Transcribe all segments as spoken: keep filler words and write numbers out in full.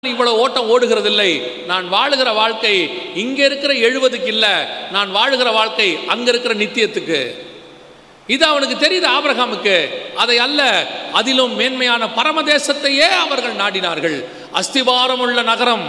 இவ்வளவு ஓட்டம் ஓடுகிறதில்லை. நான் வாழுகிற வாழ்க்கை இங்க இருக்கிற எழுபதுக்கு இல்ல, நான் வாழுகிற வாழ்க்கை அங்க இருக்கிற நித்தியத்துக்கு. இது அவனுக்கு தெரியுது ஆபிரகாமுக்கு. அதை அல்ல, அதிலும் மேன்மையான பரமதேசத்தையே அவர்கள் நாடினார்கள். அஸ்திவாரம் உள்ள நகரம்.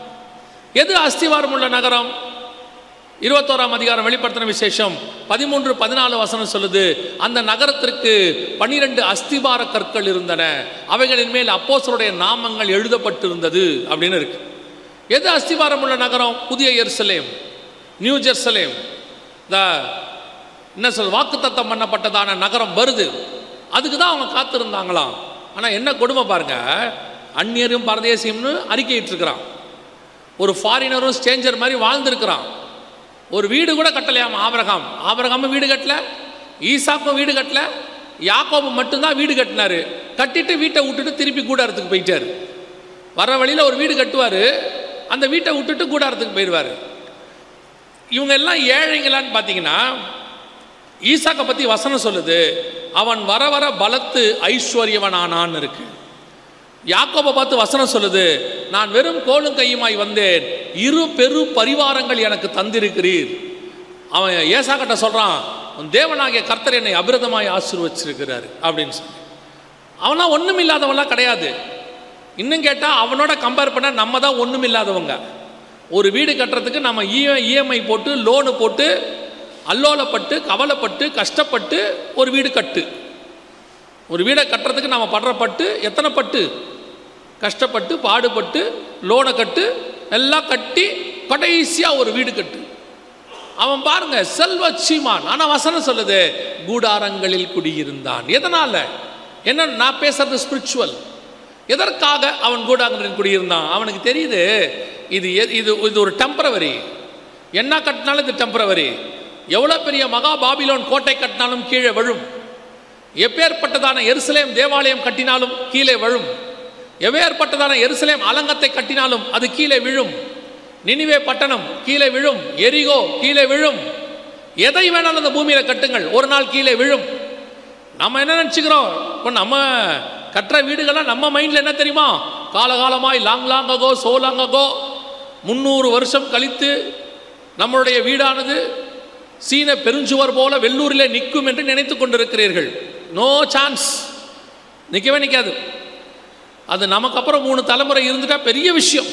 எது அஸ்திவாரம் உள்ள நகரம்? இருபத்தோராம் அதிகாரம் வெளிப்படுத்தின விசேஷம் பதிமூன்று பதினாலு வசனம் சொல்லுது, அந்த நகரத்திற்கு பனிரெண்டு அஸ்திபார கற்கள் இருந்தன, அவைகளின் மேல் அப்போஸ்தலருடைய நாமங்கள் எழுதப்பட்டிருந்தது அப்படின்னு இருக்கு. எது அஸ்திபாரம் உள்ள நகரம்? புதிய எருசலேம், நியூ ஜெருசலேம். இந்த என்ன சொல் வாக்குத்தத்தம் பண்ணப்பட்டதான நகரம் வருது. அதுக்கு தான் அவங்க காத்திருந்தாங்களாம். ஆனால் என்ன கொடுமை பாருங்க, அந்நியரும் பரதேசியம்னு அறிக்கையிட்டு இருக்கிறான். ஒரு ஃபாரினரும் ஸ்டேஞ்சர் மாதிரி வாழ்ந்துருக்கிறான். ஒரு வீடு கூட கட்டலையாம் ஆபிரகாம். ஆபிரகாமும் வீடு கட்டல, ஈசாக்கும் வீடு கட்டல, யாக்கோபு மட்டும்தான் வீடு கட்டினாரு. கட்டிட்டு வீட்டை விட்டுட்டு திருப்பி கூடாரத்துக்கு போயிட்டார். வர வழியில் ஒரு வீடு கட்டுவார், அந்த வீட்டை விட்டுட்டு கூடாரத்துக்கு போயிடுவார். இவங்க எல்லாம் ஏழைங்களான்னு பார்த்தீங்கன்னா, ஈசாக்கை பற்றி வசனம் சொல்லுது, அவன் வர வர பலத்து ஐஸ்வர்யவனானான்னு இருக்கு. யாக்கோபை பார்த்து வசனம் சொல்லுது, நான் வெறும் கோலும் கையுமாய் வந்தேன், இரு பெரு பரிவாரங்கள் எனக்கு தந்திருக்கிறீர். அவன் ஏசாக்கிட்ட சொல்றான், தேவனாகிய கர்த்தர் என்னை அபிரதமாய் ஆசீர்வச்சிருக்கிறார் அப்படின்னு சொல்லி. அவனா ஒன்றும் இல்லாதவன்லாம் கிடையாது. இன்னும் கேட்டால் அவனோட கம்பேர் பண்ண நம்ம தான் ஒன்றும் இல்லாதவங்க. ஒரு வீடு கட்டுறதுக்கு நம்ம இஎம்ஐ போட்டு லோனு போட்டு அல்லோலப்பட்டு கவலைப்பட்டு கஷ்டப்பட்டு ஒரு வீடு கட்டு. ஒரு வீடை கட்டுறதுக்கு நம்ம படுற பட்டு எத்தனை பட்டு, கஷ்டப்பட்டு பாடுபட்டு லோனை கட்டு எல்லாம் கட்டி கடைசியாக ஒரு வீடு கட்டு. அவன் பாருங்க செல்வ சீமான். ஆனால் வசனம் சொல்லுது கூடாரங்களில் குடியிருந்தான். எதனால? என்ன நான் பேசுறது ஸ்பிரிச்சுவல். எதற்காக அவன் கூடாரங்களில் குடியிருந்தான்? அவனுக்கு தெரியுது இது இது இது ஒரு டெம்பரவரி. என்ன கட்டினாலும் இது டெம்பரவரி. எவ்வளோ பெரிய மகா பாபிலோன் கோட்டை கட்டினாலும் கீழே விழும். எப்பேற்பட்டதான எருசலேம் தேவாலயம் கட்டினாலும் கீழே விழும். எவ்வேற்பட்டதான எருசலேம் அலங்கத்தை கட்டினாலும் அது கீழே விழும். நினிவே பட்டணம் கீழே விழும். எரிகோ கீழே விழும். எதை வேணாலும் அந்த பூமியில கட்டுங்கள், ஒரு நாள் கீழே விழும். நம்ம என்ன நினச்சிக்கிறோம், இப்போ நம்ம கட்டுற வீடுகள்லாம் நம்ம மைண்டில் என்ன தெரியுமா, காலகாலமாய் long long ago so long ago முந்நூறு வருஷம் கழித்து நம்மளுடைய வீடானது சீன பெருஞ்சுவர் போல வெள்ளூரிலே நிற்கும் என்று நினைத்து கொண்டிருக்கிறீர்கள். நோ சான்ஸ், நிற்கவே நிற்காது. அது நமக்கு அப்புறம் மூணு தலைமுறை இருந்துட்டா பெரிய விஷயம்.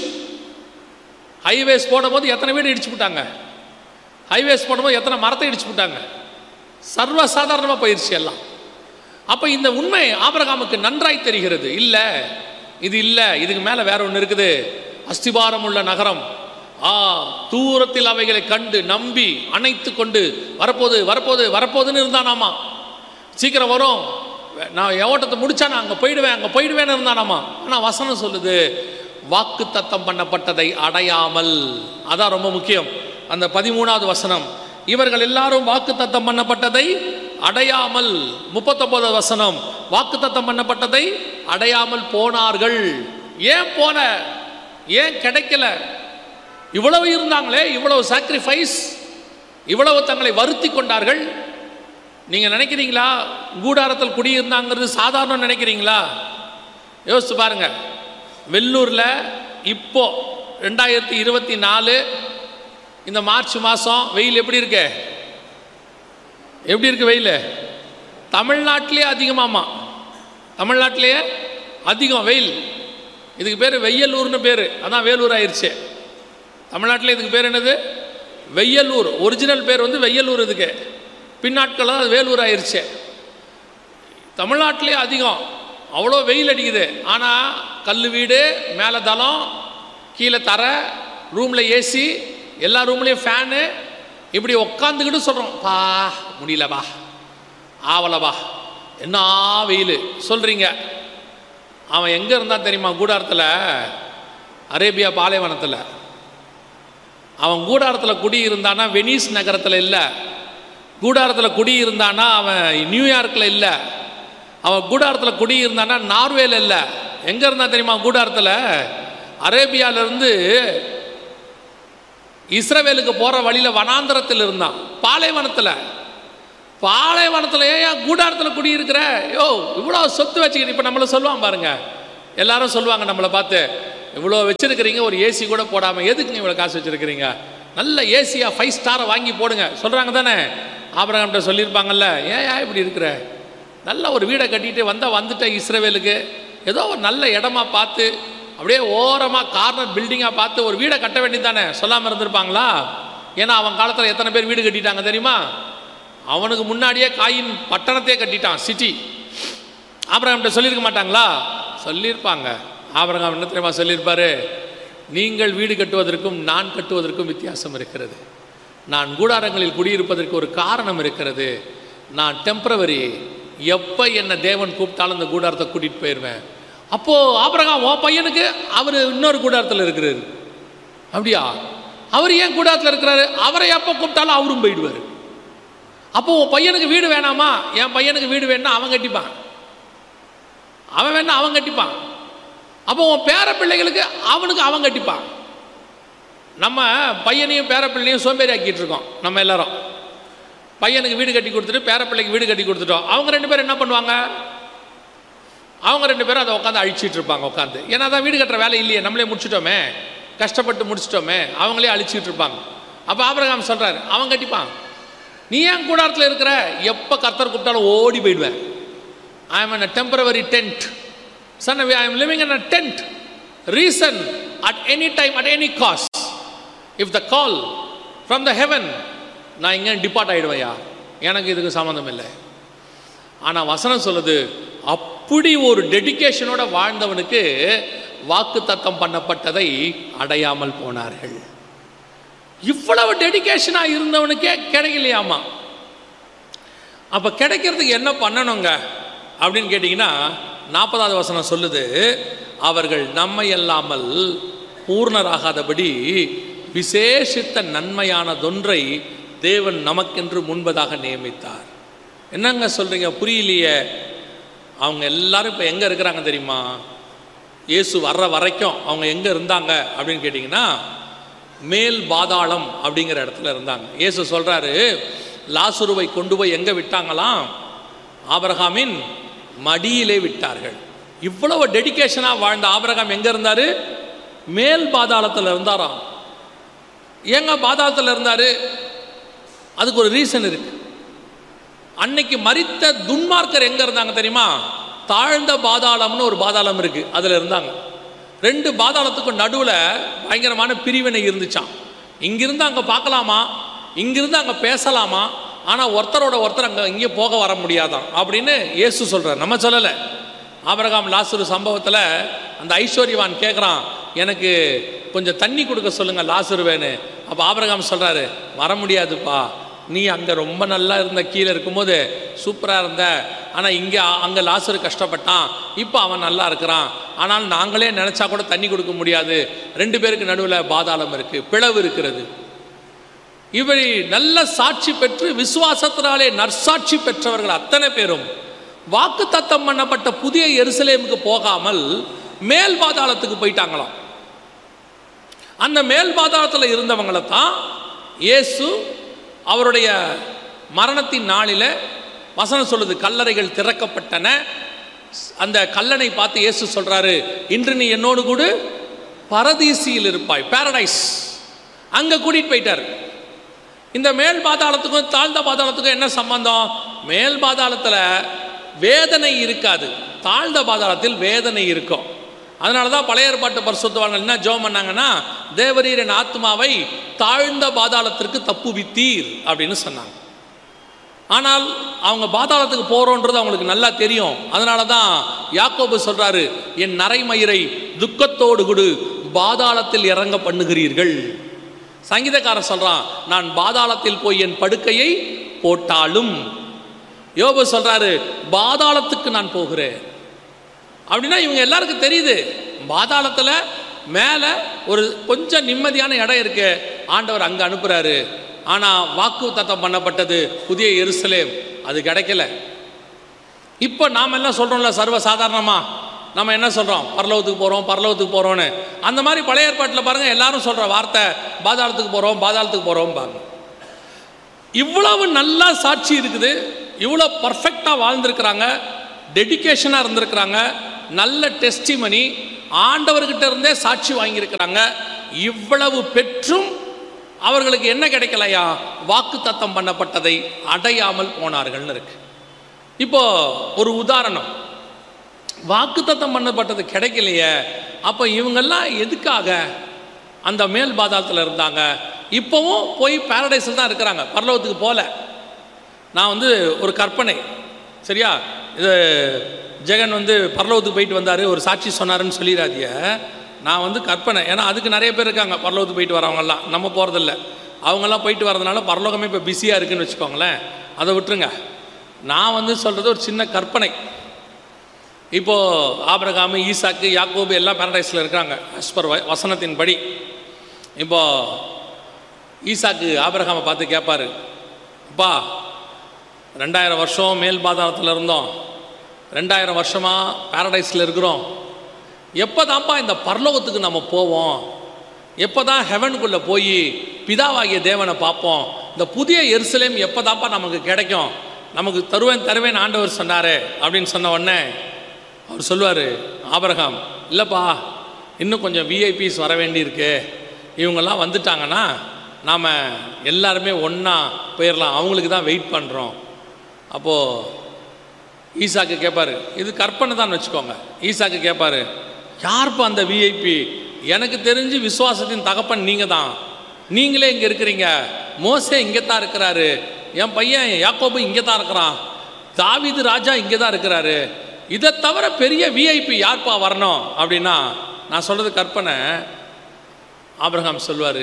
ஹைவேஸ் போடும்போது எத்தனை வீடு இடிச்சு விட்டாங்க, ஹைவேஸ் போடும்போது எத்தனை மரத்தை இடிச்சு விட்டாங்க, சர்வசாதாரணமாக போயிடுச்சு எல்லாம். அப்போ இந்த உண்மை ஆபிரகாமுக்கு நன்றாய் தெரிகிறது. இல்லை இது இல்லை, இதுக்கு மேலே வேற ஒன்று இருக்குது. அஸ்திபாரம் உள்ள நகரம். ஆ தூரத்தில் அவைகளை கண்டு நம்பி அணைத்து கொண்டு வரப்போது வரப்போது வரப்போதுன்னு இருந்தானாமா. சீக்கிரம் வரும், நான் ஓட்டத்தை முடிச்சா நான் அங்கே போயிடுவேன் அங்கே போயிடுவேன்னு இருந்தானாமா. ஆனால் வசனம் சொல்லுது வாக்கு தத்தம் பண்ணப்பட்டதை அடையாமல். அதான் ரொம்ப முக்கியம். அந்த பதிமூணாவது வசனம், இவர்கள் எல்லாரும் வாக்கு தத்தம் பண்ணப்பட்டதை அடையாமல். முப்பத்தொன்பதாவது வசனம், வாக்கு தத்தம் பண்ணப்பட்டதை அடையாமல் போனார்கள். ஏன் போன, ஏன் கிடைக்கல? இவ்வளவு இருந்தாங்களே, இவ்வளவு சாக்ரிஃபைஸ், இவ்வளவு தங்களை வருத்தி கொண்டார்கள். நீங்கள் நினைக்கிறீங்களா கூடாரத்தில் குடியிருந்தாங்கிறது சாதாரணம் நினைக்கிறீங்களா? யோசிச்சு பாருங்க. வெள்ளூரில் இப்போ ரெண்டாயிரத்தி இருபத்தி நாலு இந்த மார்ச் மாதம் வெயில் எப்படி இருக்கு? எப்படி இருக்கு வெயில்? தமிழ்நாட்டிலே அதிகமாமா, தமிழ்நாட்டிலேயே அதிகம் வெயில். இதுக்கு பேர் வெய்யலூர்னு பேர், அதான் வேலூர் ஆயிடுச்சு. தமிழ்நாட்டில் இதுக்கு பேர் என்னது? வெய்யலூர். ஒரிஜினல் பேர் வந்து வெய்யலூர். இதுக்கு பின்னாட்கள் அது வேலூர் ஆயிடுச்சு. தமிழ்நாட்டிலே அதிகம், அவ்வளோ வெயில் அடிக்குது. ஆனால் கல் வீடு, மேலே தளம், கீழே தர, ரூமில் ஏசி, எல்லா ரூம்லேயும் ஃபேனு. இப்படி உட்காந்துக்கிட்டு சொல்கிறோம், பா முடியலப்பா, ஆவலப்பா, என்ன வெயில் சொல்கிறீங்க. அவன் எங்கே இருந்தால் தெரியுமா? கூடாரத்தில், அரேபியா பாலைவனத்தில். அவன் கூடாரத்தில் குடியிருந்தானா வெனிஸ் நகரத்தில் இல்லை, கூடாரத்தில் குடியிருந்தானா அவன் நியூயார்க்கில் இல்லை, அவன் கூடாரத்தில் குடியிருந்தானா நார்வேல இல்லை. எங்கே இருந்தால் தெரியுமா? கூடாரத்தில் அரேபியாவிலேருந்து இஸ்ரவேலுக்கு போகிற வழியில் வனாந்திரத்தில் இருந்தான், பாலைவனத்தில். பாலைவனத்தில் ஏன் கூடாரத்தில் குடியிருக்கிற? யோ இவ்வளோ சொத்து வச்சுக்கிட்டு. இப்போ நம்மளை சொல்லுவான் பாருங்க, எல்லாரும் சொல்லுவாங்க நம்மளை பார்த்து, இவ்வளோ வச்சுருக்கிறீங்க, ஒரு ஏசி கூட போடாமல் எதுக்குங்க இவ்வளோ காசு வச்சுருக்கிறீங்க? நல்ல ஏசியாக ஃபைவ் ஸ்டாரை வாங்கி போடுங்க சொல்கிறாங்க தானே. ஆபிரகாம்கிட்ட சொல்லியிருப்பாங்கல்ல, ஏன் ஏன் இப்படி இருக்கிற, நல்ல ஒரு வீடை கட்டிட்டு வந்தால் வந்துட்டேன் இஸ்ரவேலுக்கு, ஏதோ ஒரு நல்ல இடமா பார்த்து அப்படியே ஓரமாக கார்னர் பில்டிங்காக பார்த்து ஒரு வீடை கட்ட வேண்டியது தானே, சொல்லாமல் இருந்திருப்பாங்களா? ஏன்னா அவன் காலத்தில் எத்தனை பேர் வீடு கட்டிட்டாங்க தெரியுமா? அவனுக்கு முன்னாடியே காயின் பட்டணத்தையே கட்டிட்டான், சிட்டி. ஆபிரகாம்கிட்ட சொல்லியிருக்க மாட்டாங்களா? சொல்லியிருப்பாங்க. ஆபிரகாம் என்ன தெரியுமா சொல்லியிருப்பாரு? நீங்கள் வீடு கட்டுவதற்கும் நான் கட்டுவதற்கும் வித்தியாசம் இருக்கிறது. நான் கூடாரங்களில் குடியிருப்பதற்கு ஒரு காரணம் இருக்கிறது. நான் டெம்பரவரி, எப்போ என்னை தேவன் கூப்பிட்டாலும் அந்த கூடாரத்தை கூட்டிகிட்டு போயிடுவேன். அப்போது ஆபிரகாம் உன் பையனுக்கு அவர் இன்னொரு கூடாரத்தில் இருக்கிறாரு. அப்படியா? அவர் ஏன் கூடாரத்தில் இருக்கிறாரு? அவரை எப்போ கூப்பிட்டாலும் அவரும் போயிடுவார். அப்போ உன் பையனுக்கு வீடு வேணாமா? என் பையனுக்கு வீடு வேணா அவன் கட்டிப்பான், அவன் வேணா அவன் கட்டிப்பான். அப்போ உன் பேர பிள்ளைகளுக்கு அவனுக்கு அவன் கட்டிப்பான். நம்ம பையனையும் பேர பிள்ளையும் சோம்பேறி ஆக்கிட்டு இருக்கோம் நம்ம எல்லாரும். பையனுக்கு வீடு கட்டி கொடுத்துட்டு பேர பிள்ளைக்கு வீடு கட்டி கொடுத்துட்டோம். அவங்க ரெண்டு பேரும் என்ன பண்ணுவாங்க? அவங்க ரெண்டு பேரும் அதை உட்காந்து அழிச்சிட்டு இருப்பாங்க உட்காந்து. ஏன்னா தான் வீடு கட்டுற வேலை இல்லையே, நம்மளே முடிச்சிட்டோமே, கஷ்டப்பட்டு முடிச்சிட்டோமே, அவங்களே அழிச்சிட்டு இருப்பாங்க. அப்போ ஆபிரகாம் சொல்கிறார், அவன் கட்டிப்பான். நீ ஏன் கூடாரத்தில் இருக்கிற? எப்போ கர்த்தர் கூப்பிட்டாலும் ஓடி போயிடுவேன். I am in a temporary tent. Son, I am living in a tent. Reason, at any time, at any cost. If the call from the heaven, நான் இங்கே டிபார்ட் ஆகிடுவையா, எனக்கு இதுக்கு சம்மந்தம் இல்லை. ஆனால் வசனம் சொல்லுது, அப்படி ஒரு டெடிகேஷனோட வாழ்ந்தவனுக்கு வாக்கு தத்தம் பண்ணப்பட்டதை அடையாமல் போனார்கள். இவ்வளவு டெடிகேஷனாக இருந்தவனுக்கே கிடைக்கலையாமா. அப்போ கிடைக்கிறதுக்கு என்ன பண்ணணுங்க அப்படின்னு கேட்டிங்கன்னா, நாற்பதாவது வசனம் சொல்லுது, அவர்கள் நம்மை அல்லாமல் பூர்ணராகாதபடி விசேஷித்த நன்மையானதொன்றை தேவன் நமக்கென்று முன்பதாக நியமித்தார். என்னங்க சொல்கிறீங்க? புரியலையே. அவங்க எல்லாரும் இப்போ எங்கே இருக்கிறாங்க தெரியுமா? இயேசு வர்ற வரைக்கும் அவங்க எங்கே இருந்தாங்க அப்படின்னு கேட்டிங்கன்னா, மேல் பாதாளம் அப்படிங்கிற இடத்துல இருந்தாங்க. இயேசு சொல்கிறாரு, லாசருவை கொண்டு போய் எங்கே விட்டாங்களாம்? ஆபிரகாமின் மடியிலே விட்டார்கள். இவ்வளவு டெடிகேஷனாக வாழ்ந்த ஆபிரகாம் எங்கே இருந்தார்? மேல் பாதாளத்தில் இருந்தாராம். ஏங்க பாதாளத்தில் இருந்தார்? அதுக்கு ஒரு ரீசன் இருக்கு. அன்னைக்கு மரித்த துன்மார்க்கர் எங்கே இருந்தாங்க தெரியுமா? தாழ்ந்த பாதாளம்னு ஒரு பாதாளம் இருக்கு, அதில் இருந்தாங்க. ரெண்டு பாதாளத்துக்கும் நடுவில் பயங்கரமான பிரிவினை இருந்துச்சான். இங்கிருந்து அங்கே பார்க்கலாமா, இங்கிருந்து அங்கே பேசலாமா, ஆனால் ஒருத்தரோட ஒருத்தர் அங்கே இங்கே போக வர முடியாதான் அப்படின்னு இயேசு சொல்கிறார், நம்ம சொல்லலை. ஆபிரகாம் லாசரு சம்பவத்தில் அந்த ஐஸ்வர்யவான் கேட்குறான், எனக்கு கொஞ்சம் தண்ணி கொடுக்க சொல்லுங்கள் லாசருவேன்னு. அப்போ ஆபிரகாம் சொல்கிறாரு, வர முடியாதுப்பா, நீ அங்கே ரொம்ப நல்லா இருந்த, கீழே இருக்கும்போது சூப்பராக இருந்த, ஆனால் இங்கே அங்கே லாசரு கஷ்டப்பட்டான், இப்போ அவன் நல்லா இருக்கிறான், ஆனால் நாங்களே நினச்சா கூட தண்ணி கொடுக்க முடியாது. ரெண்டு பேருக்கு நடுவில் பாதாளம் இருக்குது, பிளவு இருக்கிறது. இவரை நல்ல சாட்சி பெற்று விசுவாசத்தினாலே நற்சாட்சி பெற்றவர்கள் அத்தனை பேரும் வாக்கு தத்தம் பண்ணப்பட்ட புதிய எருசலேமுக்கு போகாமல் மேல் பாதாளத்துக்கு போயிட்டாங்களாம். அந்த மேல் பாதாளத்தில் இருந்தவங்களை தான் இயேசு அவருடைய மரணத்தின் நாளில் வசனம் சொல்லுது, கல்லறைகள் திறக்கப்பட்டன. அந்த கல்லனை பார்த்து இயேசு சொல்றாரு, இன்று நீ என்னோடு கூட பரதீசியில் இருப்பாய், பாரடைஸ். அங்கே கூட்டிட்டு போயிட்டார். இந்த மேல் பாதாளத்துக்கும் தாழ்ந்த பாதாளத்துக்கும் என்ன சம்பந்தம்? மேல் பாதாளத்தில் வேதனை இருக்காது, தாழ்ந்த பாதாளத்தில் வேதனை இருக்கும். அதனால தான் பழைய ஏற்பாட்டு பரிசுத்தவான்கள் என்ன ஜெபம் பண்ணாங்கன்னா, தேவரீர் என் ஆத்மாவை தாழ்ந்த பாதாளத்திற்கு தப்புவித்தீர் அப்படின்னு சொன்னாங்க. ஆனால் அவங்க பாதாளத்துக்கு போகிறோன்றது அவங்களுக்கு நல்லா தெரியும். அதனால தான் யாக்கோபு சொல்கிறாரு, என் நரைமயிரை துக்கத்தோடு கொடு பாதாளத்தில் இறங்க பண்ணுகிறீர்கள். சங்கீதக்காரன் சொல்கிறான், நான் பாதாளத்தில் போய் என் படுக்கையை போட்டாலும். யோபு சொல்கிறாரு, பாதாளத்துக்கு நான் போகிறேன் அப்படின்னா இவங்க எல்லாருக்கும் தெரியுது, பாதாளத்தில் மேலே ஒரு கொஞ்சம் நிம்மதியான இடம் இருக்கு, ஆண்டவர் அங்கே அனுப்புகிறாரு. ஆனால் வாக்கு தத்தம் பண்ணப்பட்டது புதிய எருசலேம், அது கிடைக்கல. இப்போ நாம் எல்லாம் சொல்கிறோம்ல சர்வசாதாரணமாக, நம்ம என்ன சொல்கிறோம், பரலோகத்துக்கு போகிறோம் பரலோகத்துக்கு போகிறோன்னு. அந்த மாதிரி பழைய ஏற்பாட்டில் பாருங்கள், எல்லாரும் சொல்கிற வார்த்தை பாதாளத்துக்கு போகிறோம் பாதாளத்துக்கு போகிறோம் பாருங்க. இவ்வளவு நல்லா சாட்சி இருக்குது, இவ்வளோ பர்ஃபெக்டாக வாழ்ந்திருக்கிறாங்க, டெடிகேஷனாக இருந்திருக்கிறாங்க, நல்ல டெஸ்டிமனி. ஆண்டவர்கிட்ட இருந்தே சாட்சி வாங்கியிருக்கிறாங்க. இவ்வளவு பெற்றும் அவர்களுக்கு என்ன கிடைக்கலையா? வாக்கு தத்தம் பண்ணப்பட்டதை அடையாமல் போனார்கள்னு இருக்கு. இப்போ ஒரு உதாரணம், வாக்கு தத்தம் பண்ணப்பட்டது கிடைக்கலையே, அப்போ இவங்கெல்லாம் எதுக்காக அந்த மேல் பாதாளத்தில் இருந்தாங்க? இப்போவும் போய் பாரடைஸில் தான் இருக்கிறாங்க, பரலோகத்துக்கு போல. நான் வந்து ஒரு கற்பனை, சரியா? இது ஜெகன் வந்து பரலோகத்துக்கு போயிட்டு வந்தார், ஒரு சாட்சி சொன்னாருன்னு சொல்லிடாதிய. நான் வந்து கற்பனை, ஏன்னா அதுக்கு நிறைய பேர் இருக்காங்க பரலோகத்துக்கு போயிட்டு வரவங்கெல்லாம், நம்ம போகிறதில்ல. அவங்கெல்லாம் போயிட்டு வரதுனால பரலோகமே இப்போ பிஸியாக இருக்குதுன்னு வச்சுக்கோங்களேன், அதை விட்டுருங்க. நான் வந்து சொல்கிறது ஒரு சின்ன கற்பனை. இப்போது ஆபிரகாம், ஈசாக்கு, யாக்கோபு எல்லாம் பாரடைஸில் இருக்காங்க அஸ் பர் வசனத்தின் படி. இப்போது ஈசாக்கு ஆபிரகாமை பார்த்து கேட்பார், அப்பா ரெண்டாயிரம் வருஷம் மேல் பாதாளத்தில் இருந்தோம், ரெண்டாயிரம் வருஷமாக பாரடைஸில் இருக்கிறோம், எப்போ தான்ப்பா இந்த பரலோகத்துக்கு நம்ம போவோம்? எப்போ தான் ஹெவனுக்குள்ளே போய் பிதாவாகிய தேவனை பார்ப்போம்? இந்த புதிய எருசலேம் எப்போ தான்ப்பா நமக்கு கிடைக்கும்? நமக்கு தருவேன் தருவேன் ஆண்டவர் சொன்னார் அப்படின்னு சொன்ன உடனே அவர் சொல்லுவார், ஆபிரகாம், இல்லைப்பா இன்னும் கொஞ்சம் விஐபிஸ் வர வேண்டியிருக்கு, இவங்கெல்லாம் வந்துட்டாங்கன்னா நாம் எல்லாருமே ஒன்றா போயிடலாம், அவங்களுக்கு தான் வெயிட் பண்ணுறோம். அப்போது ஈசாக்கு கேட்பார், இது கற்பனை தான் வச்சுக்கோங்க. ஈசாக்கு கேட்பார், யார்ப்பா அந்த விஐபி? எனக்கு தெரிஞ்சு விசுவாசத்தின் தகப்பன் நீங்கள் தான், நீங்களே இங்கே இருக்கிறீங்க, மோசே இங்கே தான் இருக்கிறாரு, என் பையன் யாக்கோபு இங்கே தான் இருக்கிறான், தாவீது ராஜா இங்கே தான் இருக்கிறாரு, இதை தவிர பெரிய விஐபி யார்ப்பா வரணும் அப்படின்னா, நான் சொல்கிறது கற்பனை. ஆபிரகாம் சொல்வார்,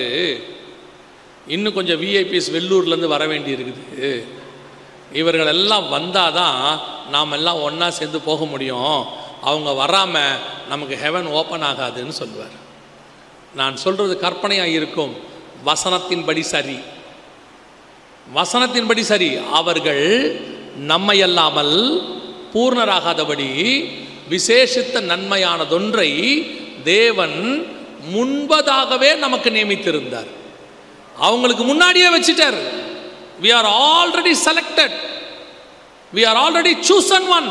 இன்னும் கொஞ்சம் விஐபிஸ் வெள்ளூர்லேருந்து வர வேண்டி இருக்குது, இவர்கள் எல்லாம் வந்தால் தான் நாம் எல்லாம் ஒன்றா சேர்ந்து போக முடியும், அவங்க வராமல் நமக்கு ஹெவன் ஓப்பன் ஆகாதுன்னு சொல்லுவார். நான் சொல்கிறது கற்பனையாக இருக்கும், வசனத்தின்படி சரி, வசனத்தின்படி சரி. அவர்கள் நம்மை அல்லாமல் பூர்ணராகாதபடி விசேஷித்த நன்மையானதொன்றை தேவன் முன்பதாகவே நமக்கு நியமித்திருந்தார், அவங்களுக்கு முன்னாடியே வச்சிட்டார். we are already selected, we are already chosen one.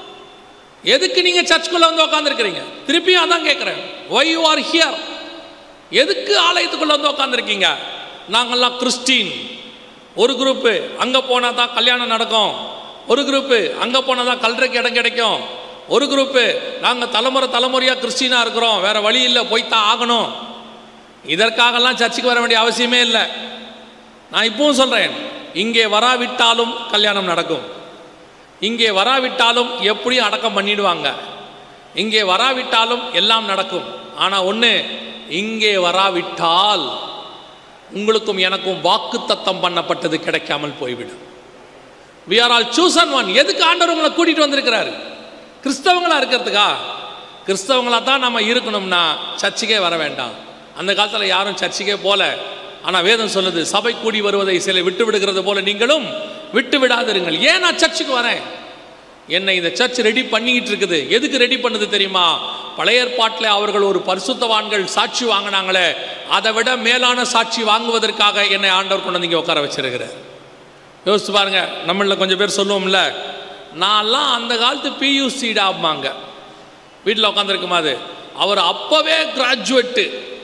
எதுக்கு நீங்க சர்ச்சுக்குள்ள வந்து உட்கார்ந்திருக்கீங்க? திருப்பியும் அதான் கேட்கிறேன், why you are here? எதுக்கு ஆலயத்துக்குள்ள வந்து உட்கார்ந்திருக்கீங்க? நாங்கெல்லாம் கிறிஸ்டின், ஒரு குரூப்பு அங்க போனா தான் கல்யாணம் நடக்கும், ஒரு குரூப்பு அங்க போனா தான் கல்றதுக்கு இடம் கிடைக்கும், ஒரு குரூப்பு நாங்க தலைமுறை தலைமுறையா கிறிஸ்டினா இருக்கிறோம், வேற வழி இல்லை, போய்த்தான் ஆகணும். இதற்காகலாம் சர்ச்சுக்கு வர வேண்டிய அவசியமே இல்லை. நான் இப்பவும் சொல்றேன், இங்கே வராவிட்டாலும் கல்யாணம் நடக்கும், இங்கே வராவிட்டாலும் எப்படியும் அடக்கம் பண்ணிடுவாங்க, இங்கே வராவிட்டாலும் எல்லாம் நடக்கும். ஆனால் ஒன்று, இங்கே வராவிட்டால் உங்களுக்கும் எனக்கும் வாக்கு தத்தம் பண்ணப்பட்டது கிடைக்காமல் போய்விடும். we are all chosen one. எதுக்கு ஆண்டவர் உங்களை கூட்டிகிட்டு வந்திருக்கிறாரு? கிறிஸ்தவங்களா இருக்கிறதுக்கா? கிறிஸ்தவங்களா தான் நம்ம இருக்கணும்னா சர்ச்சுக்கே வர வேண்டாம். அந்த காலத்தில் யாரும் சர்ச்சுக்கே போல, ஆனால் வேதம் சொல்லுது, சபை கூடி வருவதை சில விட்டு விடுகிறது போல நீங்களும் விட்டு விடாதிருங்கள். ஏன் நான் சர்ச்சுக்கு வரேன்? என்னை இந்த சர்ச் ரெடி பண்ணிக்கிட்டு இருக்குது. எதுக்கு ரெடி பண்ணுது தெரியுமா? பழைய ஏற்பாட்டில் அவர்கள் ஒரு பரிசுத்தவான்கள் சாட்சி வாங்கினாங்களே, அதை விட மேலான சாட்சி வாங்குவதற்காக என்னை ஆண்டவர் கொண்டு வந்து இங்கே உட்கார வச்சிருக்கிறார். யோசிச்சு பாருங்க, நம்மள கொஞ்சம் பேர் சொல்லுவோம்ல, நான்லாம் அந்த காலத்து பியூசிடாமாங்க வீட்டில் உட்காந்துருக்குமாது, அவர் அப்போவே கிராஜுவேட்டு,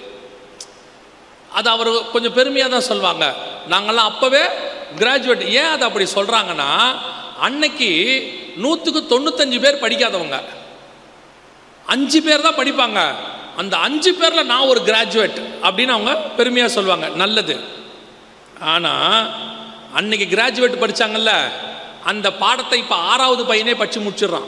அது அவர் கொஞ்சம் பெருமையாக தான் சொல்லுவாங்க, நாங்கள்லாம் அப்போவே கிராஜுவேட். ஏன் அதை அப்படி சொல்கிறாங்கன்னா, அன்னைக்கு நூற்றுக்கு தொண்ணூத்தஞ்சு பேர் படிக்காதவங்க, அஞ்சு பேர் தான் படிப்பாங்க. அந்த அஞ்சு பேரில் நான் ஒரு கிராஜுவேட் அப்படின்னு அவங்க பெருமையாக சொல்லுவாங்க. நல்லது. ஆனால் அன்னைக்கு கிராஜுவேட் படித்தாங்கல்ல, அந்த பாடத்தை இப்போ ஆறாவது பையனே படித்து முடிச்சிடுறான்.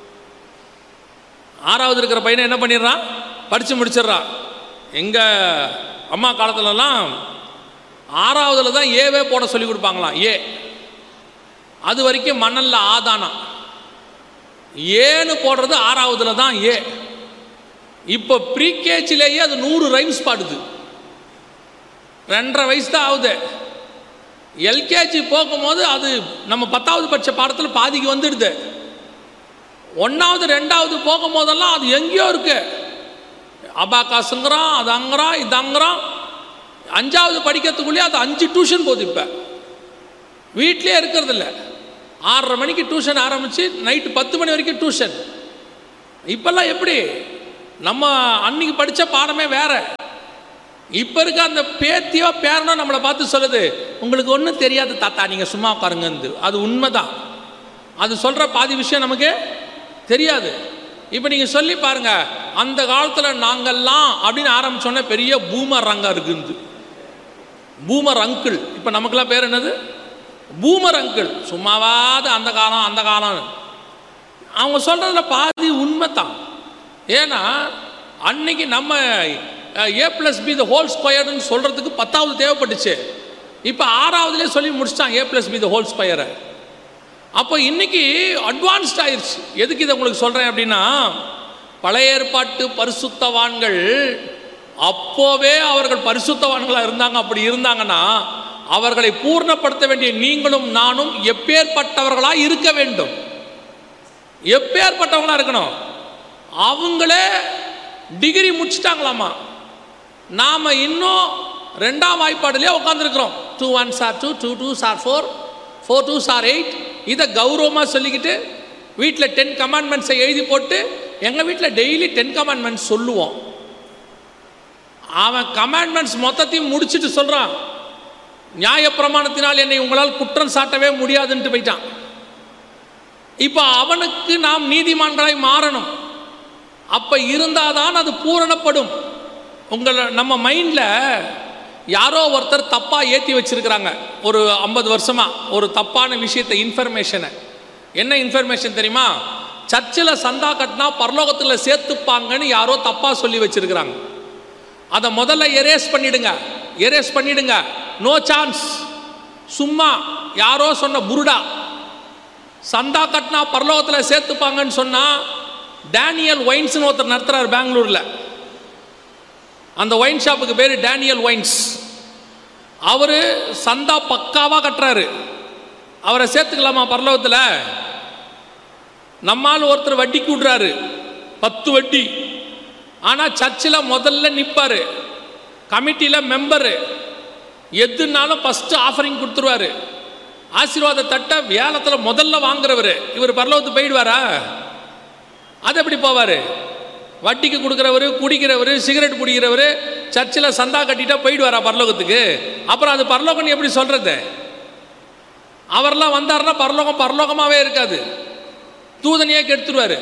ஆறாவது இருக்கிற பையனை என்ன பண்ணிடுறான்? படித்து முடிச்சிடுறான். எங்கள் அம்மா காலத்துலலாம் ஆறாவதுல தான் ஏவே போட சொல்லி கொடுப்பாங்களாம். ஏ அது வரைக்கும் மணலில் ஆதானம், ஏன்னு போடுறது ஆறாவதுல தான் ஏ. இப்போ ப்ரீகேஜிலேயே அது நூறு ரைம்ஸ் பாடுது. ரெண்டரை வயசு தான் ஆகுது. எல்கேஜி போகும்போது அது நம்ம பத்தாவது படித்த பாடத்தில் பாதிக்கு வந்துடுது. ஒன்றாவது ரெண்டாவது போகும்போதெல்லாம் அது எங்கேயோ இருக்கு. அபாகாசுங்கிறான், அது அங்குறான், இது அங்குறான். அஞ்சாவது படிக்கிறதுக்குள்ளேயே அது அஞ்சு டியூஷன் போகுது. இப்போ வீட்லேயே இருக்கிறது இல்லை. ஆறரை மணிக்கு டியூஷன் ஆரம்பித்து நைட்டு பத்து மணி வரைக்கும் டியூஷன். இப்போல்லாம் எப்படி நம்ம அன்னைக்கு படித்த பாடமே வேற. இப்போ இருக்க அந்த பேத்தியோ பேரனோ நம்மளை பார்த்து சொல்லுது, உங்களுக்கு ஒன்றும் தெரியாது தாத்தா, நீங்கள் சும்மா உட்காருங்கன்னு. அது உண்மைதான். அது சொல்கிற பாதி விஷயம் நமக்கு தெரியாது. இப்போ நீங்கள் சொல்லி பாருங்க, அந்த காலத்தில் நாங்கள்லாம் அப்படின்னு ஆரம்பிச்சோன்னே பெரிய பூமர் ரங்கா இருக்குது, பூமர் அங்கிள். இப்போ நமக்குலாம் பேர் என்னது? Boomer uncle. சும்மாவாது அந்த காலம் அந்த காலம். அவங்க சொல்கிறதுல பாதி உண்மை தான். ஏன்னா அன்னைக்கு நம்ம ஏ பிளஸ் பி த ஹோல் ஸ்கொயர்னு சொல்கிறதுக்கு பத்தாவது தேவைப்பட்டுச்சு. இப்போ ஆறாவதுலேயே சொல்லி முடிச்சிட்டாங்க ஏ பிளஸ் பி த ஹோல் ஸ்கொயரை. அப்போ இன்னைக்கு அட்வான்ஸ்ட் ஆயிடுச்சு. எதுக்கு இதை உங்களுக்கு சொல்கிறேன் அப்படின்னா, பழைய ஏற்பாட்டு பரிசுத்தவான்கள் அப்போவே அவர்கள் பரிசுத்தவான்களாக இருந்தாங்க. அப்படி இருந்தாங்கன்னா அவர்களை பூர்ணப்படுத்த வேண்டிய நீங்களும் நானும் எப்பேற்பட்டவர்களாக இருக்க வேண்டும்? எப்பேற்பட்டவங்களா இருக்கணும்? அவங்களே டிகிரி முடிச்சிட்டாங்களாமா, நாம இன்னும் ரெண்டாம் வாய்ப்பாடுலேயே உட்காந்துருக்கிறோம். Two one sir two, two two sir four, four two sir eight. இதை கௌரவமாக சொல்லிக்கிட்டு வீட்டில் டென் கமாண்ட்மெண்ட்ஸை எழுதி போட்டு, எங்கள் வீட்டில் டெய்லி டென் கமாண்ட்மெண்ட்ஸ் சொல்லுவோம். அவன் கமாண்ட்மெண்ட்ஸ் மொத்தத்தையும் முடிச்சுட்டு சொல்கிறான், நியாயப்பிரமாணத்தினால் என்னை உங்களால் குற்றம் சாட்டவே முடியாதுன்ட்டு போயிட்டான். இப்போ அவனுக்கு நாம் நீதிமான்களாய் மாறணும். அப்போ இருந்தால் தான் அது பூரணப்படும். உங்களை நம்ம மைண்டில் யாரோ ஒருத்தர் தப்பாக ஏற்றி வச்சிருக்கிறாங்க ஒரு ஐம்பது வருஷமாக, ஒரு தப்பான விஷயத்தை, இன்ஃபர்மேஷனை. என்ன இன்ஃபர்மேஷன் தெரியுமா? சர்ச்சில் சந்தா கட்டினா பரலோகத்தில் சேர்த்துப்பாங்கன்னு யாரோ தப்பாக சொல்லி வச்சிருக்கிறாங்க. அதை முதல்ல எரேஸ் பண்ணிடுங்க, எரேஸ் பண்ணிடுங்க. No chance. சும்மா யாரோ சொன்ன புருடா. சந்தா கட்டினா பரலோகத்தில் சேர்த்துப்பாங்கன்னு சொன்னால், டேனியல் ஒயின்ஸ்னு ஒருத்தர் நடத்துகிறார் பெங்களூரில். அந்த ஒயின் ஷாப்புக்கு பேர் டேனியல் ஒயின்ஸ். அவர் சந்தா பக்காவாக கட்டுறாரு. அவரை சேர்த்துக்கலாமா பரலோகத்தில்? நம்மால் ஒருத்தர் வட்டிக்கு விடுறாரு, பத்து வட்டி. ஆனால் சர்ச்சில் முதல்ல நிற்பார், கமிட்டியில் மெம்பரு, எதுனாலும் ஃபஸ்ட்டு ஆஃபரிங் கொடுத்துருவார். ஆசீர்வாத தட்டை வேலத்தில் முதல்ல வாங்குறவர் இவர் பரலோகத்துக்கு போயிடுவாரா? அது எப்படி போவார்? வட்டிக்கு கொடுக்குறவர், குடிக்கிறவர், சிகரெட் குடிக்கிறவர் சர்ச்சில் சந்தா கட்டிட்டா போயிடுவாரா பரலோகத்துக்கு? அப்புறம் அது பரலோகம்னு எப்படி சொல்கிறது? அவரெல்லாம் வந்தார்னா பரலோகம் பரலோகமாகவே இருக்காது, தூதனையே கெடுத்துருவார்.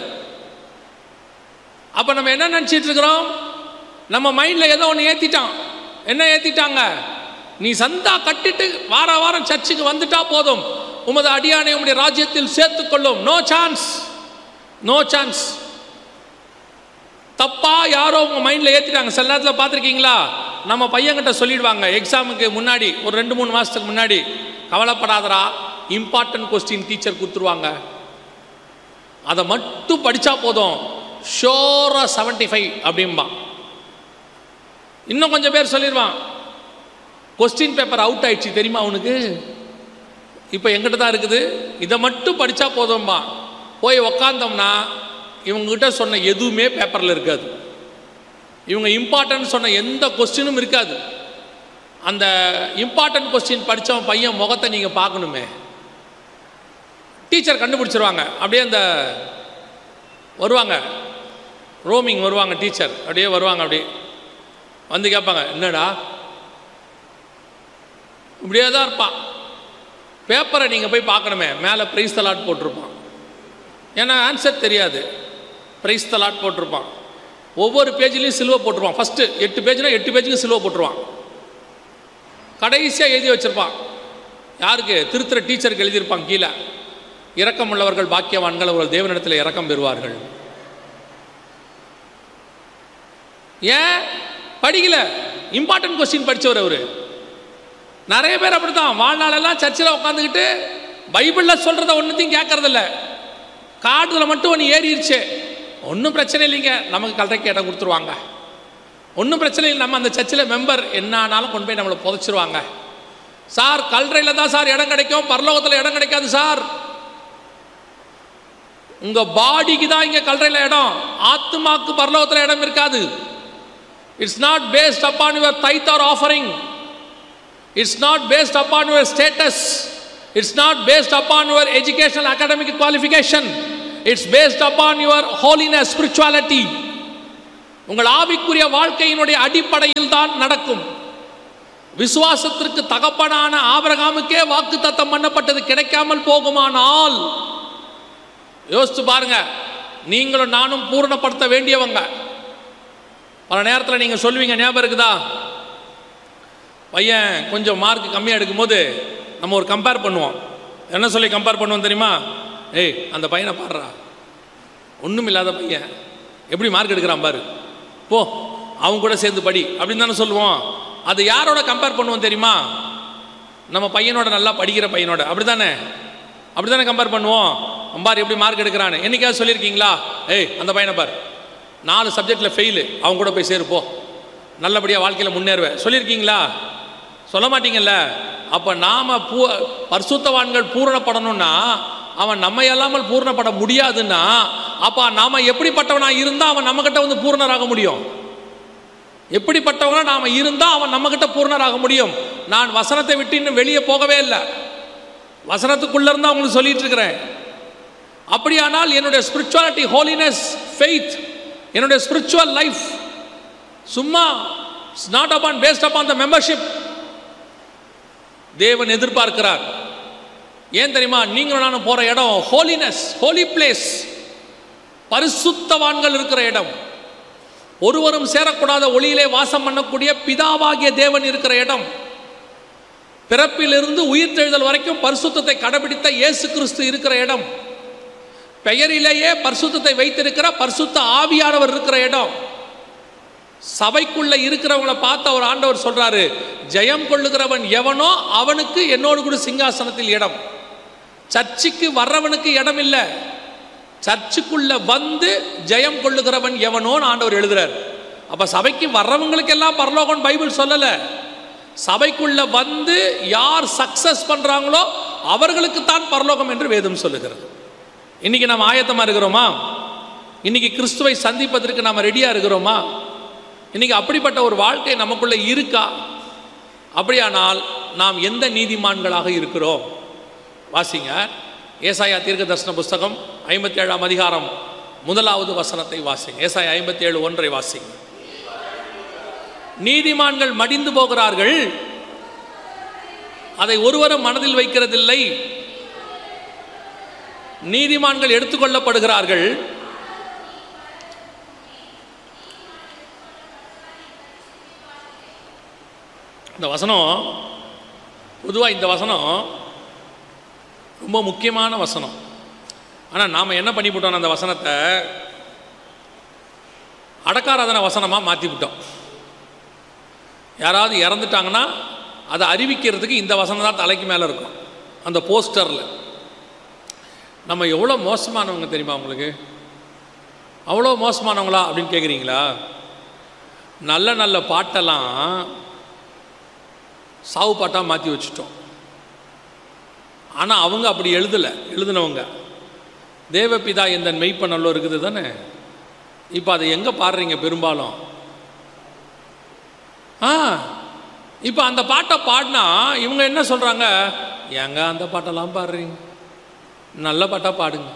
அப்போ நம்ம என்ன நினச்சிட்டு இருக்கிறோம்? நம்ம மைண்டில் ஏதோ ஒன்று ஏற்றிட்டான். என்ன ஏற்றிட்டாங்க? நீ சந்தா கட்டிட்டு வார வாரம் சர்ச்சுக்கு வந்துட்டா போதும், உமது அடியானை உம்முடைய ராஜ்யத்தில் சேர்த்துக்கொள்ளும். No chance, no chance. தப்பா யாரோ உங்க மைண்டில் ஏற்றிட்டாங்க. சில நேரத்தில் பார்த்துருக்கீங்களா, நம்ம பையன்கிட்ட சொல்லிடுவாங்க எக்ஸாமுக்கு முன்னாடி, ஒரு ரெண்டு மூணு மாதத்துக்கு முன்னாடி, கவலைப்படாதரா, இம்பார்ட்டன்ட் கொஸ்டின் டீச்சர் கொடுத்துருவாங்க, அதை மட்டும் படித்தா போதும், ஷோராக செவன்டி ஃபைவ் அப்படின்பா. இன்னும் கொஞ்சம் பேர் சொல்லிடுவான், கொஸ்டின் பேப்பர் அவுட் ஆயிடுச்சு தெரியுமா அவனுக்கு, இப்போ எங்கிட்ட தான் இருக்குது, இதை மட்டும் படித்தா போதும்பா. போய் உக்காந்தோம்னா இவங்ககிட்ட சொன்ன எதுவுமே பேப்பரில் இருக்காது. இவங்க இம்பார்ட்டன்ட் சொன்ன எந்த கொஸ்டினும் இருக்காது. அந்த இம்பார்ட்டன்ட் கொஸ்டின் படித்தவன் பையன் முகத்தை நீங்கள் பார்க்கணுமே, டீச்சர் கண்டுபிடிச்சிருவாங்க. அப்படியே அந்த வருவாங்க, ரோமிங் வருவாங்க டீச்சர், அப்படியே வருவாங்க, அப்படியே வந்து கேட்பாங்க, என்னடா இப்படியே தான் இருப்பான். பேப்பரை நீங்கள் போய் பார்க்கணுமே, மேலே பிரைஸ் தலாட் போட்டிருப்பான். ஏன்னா ஆன்சர் தெரியாது, பிரைஸ் தலாட் போட்டிருப்பான். ஒவ்வொரு பேஜ்லேயும் சிலுவை போட்டுருவான். ஃபஸ்ட்டு எட்டு பேஜ்னா எட்டு பேஜுக்கு சிலுவை போட்டுருவான். கடைசியாக எழுதி வச்சுருப்பான். யாருக்கு? திருத்துற டீச்சருக்கு எழுதியிருப்பான் கீழே, இரக்கம் உள்ளவர்கள் பாக்கியவான்கள், அவர்கள் தேவனிடத்தில் இரக்கம் பெறுவார்கள். ஏன் படிக்கல? இம்பார்ட்டன்ட் கொஸ்டின் படித்தவர் அவர். நிறைய பேர் அப்படி தான் வாழ்நாளெல்லாம் சர்ச்சில் உட்காந்துக்கிட்டு பைபிளில் சொல்கிறத ஒன்றுத்தையும் கேட்கறதில்ல. காட்டில் மட்டும் ஒன்று ஏறிடுச்சு, ஒன்றும் பிரச்சனை இல்லைங்க, நமக்கு கல்றைக்கு இடம் கொடுத்துருவாங்க, ஒன்றும் பிரச்சனை இல்லை, நம்ம அந்த சர்ச்சில் மெம்பர் என்னானாலும் கொண்டு போய் நம்மளை புதைச்சிருவாங்க. சார் கல்றையில் தான் சார் இடம் கிடைக்கும், பரலோகத்தில் இடம் கிடைக்காது சார். உங்கள் பாடிக்கு தான் இங்கே கல்றையில் இடம், ஆத்மாக்கு பரலோகத்தில் இடம் இருக்காது. It's not based upon your தைத் R offering. It's not based upon your status. It's not based upon your educational academic qualification. It's based upon your holiness, spirituality. உங்கள் ஆவிக்குரிய வாழ்க்கையினுடைய அடிப்படையில் தான் நடக்கும். விசுவாசத்திற்கு தகப்பனான ஆபிரகாமுக்கே வாக்குத்தத்தம் பண்ணப்பட்டது கிடைக்காமல் போகுமானால் யோசிச்சு பாருங்க, நீங்களும் நானும் பூரணப்படுத்த வேண்டியவங்க. பல நேரத்தில் நீங்கள் சொல்லுவீங்க, ஞாபகம் இருக்குதா, பையன் கொஞ்சம் மார்க் கம்மியாக எடுக்கும்போது நம்ம ஒரு கம்பேர் பண்ணுவோம். என்ன சொல்லி கம்பேர் பண்ணுவோம் தெரியுமா? ஏய், அந்த பையனை பாடுறா, ஒன்றும் இல்லாத பையன் எப்படி மார்க் எடுக்கிறான் பாரு, போ அவங்க கூட சேர்ந்து படி அப்படின்னு தானே சொல்லுவோம். அது யாரோட கம்பேர் பண்ணுவோம் தெரியுமா? நம்ம பையனோட, நல்லா படிக்கிற பையனோட. அப்படி தானே அப்படி தானே கம்பேர் பண்ணுவோம். அம்பார் எப்படி மார்க் எடுக்கிறான்னு என்னைக்காவது சொல்லியிருக்கீங்களா? ஏய், அந்த பையனை பார், நாலு சப்ஜெக்டில் ஃபெயிலு, அவங்க கூட போய் சேருப்போ, நல்லபடியாக வாழ்க்கையில் முன்னேறுவேன் சொல்லியிருக்கீங்களா? சொல்ல மாட்டீங்கல்ல. அப்போ நாம் பூ பரிசுத்தவான்கள் பூரணப்படணும்னா அவன் நம்ம இல்லாமல் பூரணப்பட முடியாதுன்னா அப்போ நாம் எப்படிப்பட்டவனாக இருந்தால் அவன் நம்மக்கிட்ட வந்து பூரணராக முடியும்? எப்படிப்பட்டவனா நாம் இருந்தால் அவன் நம்மக்கிட்ட பூரணராக முடியும்? நான் வசனத்தை விட்டு இன்னும் வெளியே போகவே இல்லை, வசனத்துக்குள்ளே இருந்தால் அவங்களுக்கு சொல்லிட்டு இருக்கிறேன். அப்படியானால் என்னுடைய ஸ்பிரிச்சுவாலிட்டி, ஹோலினஸ், ஃபெய்த், என்னுடைய ஸ்பிரிச்சுவல் லைஃப் சும்மா it's not upon based upon the membership. தேவன் எதிர்பார்க்கிறார். ஏன் தெரியுமா? நீங்களும் நானும் போகிற இடம் ஹோலினஸ், ஹோலி பிளேஸ், பரிசுத்தவான்கள் இருக்கிற இடம், ஒருவரும் சேரக்கூடாத ஒளியிலே வாசம் பண்ணக்கூடிய பிதாவாகிய தேவன் இருக்கிற இடம், பிறப்பிலிருந்து உயிர்த்தெழுதல் வரைக்கும் பரிசுத்தத்தை கடைபிடித்த இயேசு கிறிஸ்து இருக்கிற இடம், பெயரிலேயே பரிசுத்தத்தை வைத்திருக்கிற பரிசுத்த ஆவியானவர் இருக்கிற இடம். சபைக்குள்ள இருக்கிறவங்களை பார்த்து அவர் ஆண்டவர் சொல்றாரு, ஜெயம் கொள்ளுகிறவன் எவனோ அவனுக்கு என்னோடு கூட சிங்காசனத்தில் இடம். சர்ச்சுக்கு வர்றவனுக்கு இடம் இல்லை, சர்ச்சுக்குள்ள வந்து ஜெயம் கொள்ளுகிறவன் எவனோன்னு ஆண்டவர் எழுதுறார். அப்ப சபைக்கு வர்றவங்களுக்கு எல்லாம் பரலோகம் பைபிள் சொல்லல. சபைக்குள்ள வந்து யார் சக்சஸ் பண்றாங்களோ அவர்களுக்கு தான் பரலோகம் என்று வேதம் சொல்லுகிறது. இன்னைக்கு நாம் ஆயத்தமா இருக்கிறோமா? இன்னைக்கு கிறிஸ்துவை சந்திப்பதற்கு நாம் ரெடியா இருக்கிறோமா? இன்னைக்கு அப்படிப்பட்ட ஒரு வாழ்க்கை நமக்குள்ள இருக்கா? அப்படியானால் நாம் எந்த நீதிமான்களாக இருக்கிறோம்? வாசிங்க, ஏசாயா தீர்க்க தரிசன புஸ்தகம் ஐம்பத்தி ஏழாம் அதிகாரம் முதலாவது வசனத்தை வாசிங்க. ஏசாயா ஐம்பத்தி ஏழு ஒன்றை வாசிங்க. நீதிமான்கள் மடிந்து போகிறார்கள், அதை ஒருவரும் மனதில் வைக்கிறதில்லை. நீதிமான்கள் எடுத்துக்கொள்ளப்படுகிறார்கள், இந்த வசனம் பொதுவாக இந்த வசனம் ரொம்ப முக்கியமான வசனம். ஆனால் நாம் என்ன பண்ணிவிட்டோம், அந்த வசனத்தை அடக்காராதன வசனமாக மாற்றி விட்டோம். யாராவது இறந்துட்டாங்கன்னா அதை அறிவிக்கிறதுக்கு இந்த வசனம் தான் தலைக்கு மேலே இருக்கும் அந்த போஸ்டரில். நம்ம எவ்வளோ மோசமானவங்க தெரியுமா உங்களுக்கு? அவ்வளோ மோசமானவங்களா அப்படின்னு கேட்குறீங்களா? நல்ல நல்ல பாட்டெல்லாம் சாவு பாட்டாக மாற்றி வச்சுட்டோம். ஆனால் அவங்க அப்படி எழுதலை. எழுதினவங்க தேவபிதா எந்த மெய்ப்பனல்லோ இருக்குது தானே. இப்போ அதை எங்கே பாடுறீங்க பெரும்பாலும்? ஆ இப்போ அந்த பாட்டை பாடினா இவங்க என்ன சொல்கிறாங்க? ஏங்க அந்த பாட்டெல்லாம் பாடுறீங்க, நல்ல பாட்டாக பாடுங்க.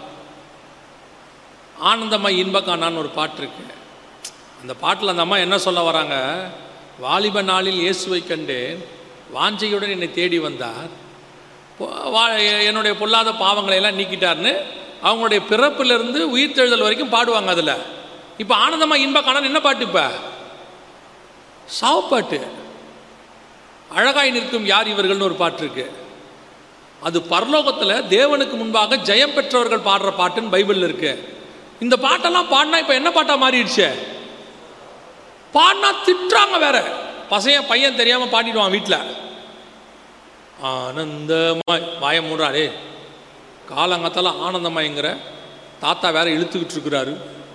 ஆனந்தமாக இன்பக்கானான்னு ஒரு பாட்டு இருக்கு. அந்த பாட்டில் அந்த அம்மா என்ன சொல்ல வராங்க? வாலிப நாளில் இயேசுவை கண்டேன், வாஞ்சையுடன் என்னை தேடி வந்தார், என்னுடைய பொல்லாத பாவங்களை எல்லாம் நீக்கிட்டார்னு அவங்களுடைய பிறப்பிலிருந்து உயிர்த்தெழுதல் வரைக்கும் பாடுவாங்க. அதில் இப்போ ஆனந்தமாக இன்பக்கானான் என்ன பாட்டு? இப்போ சாவுப்பாட்டு. அழகாய் நிற்கும் யார் இவர்கள்னு ஒரு பாட்டு இருக்கு. அது பரலோகத்தில் தேவனுக்கு முன்பாக ஜெயம் பெற்றவர்கள் பாடுற பாட்டுன்னு பைபிளில் இருக்கு. இந்த பாட்டெல்லாம் பாடினா இப்போ என்ன பாட்டாக மாறிடுச்சு? பாடினா திட்டுறாங்க வேற. பசையன் பையன் தெரியாமல் பாடிடுவான் வீட்டில். ஆனந்தமாய் வாய மூடுறாரே, காலங்கத்தால் ஆனந்தமாய்ங்கிற தாத்தா வேற இழுத்துக்கிட்டு இருக்கிறாரு.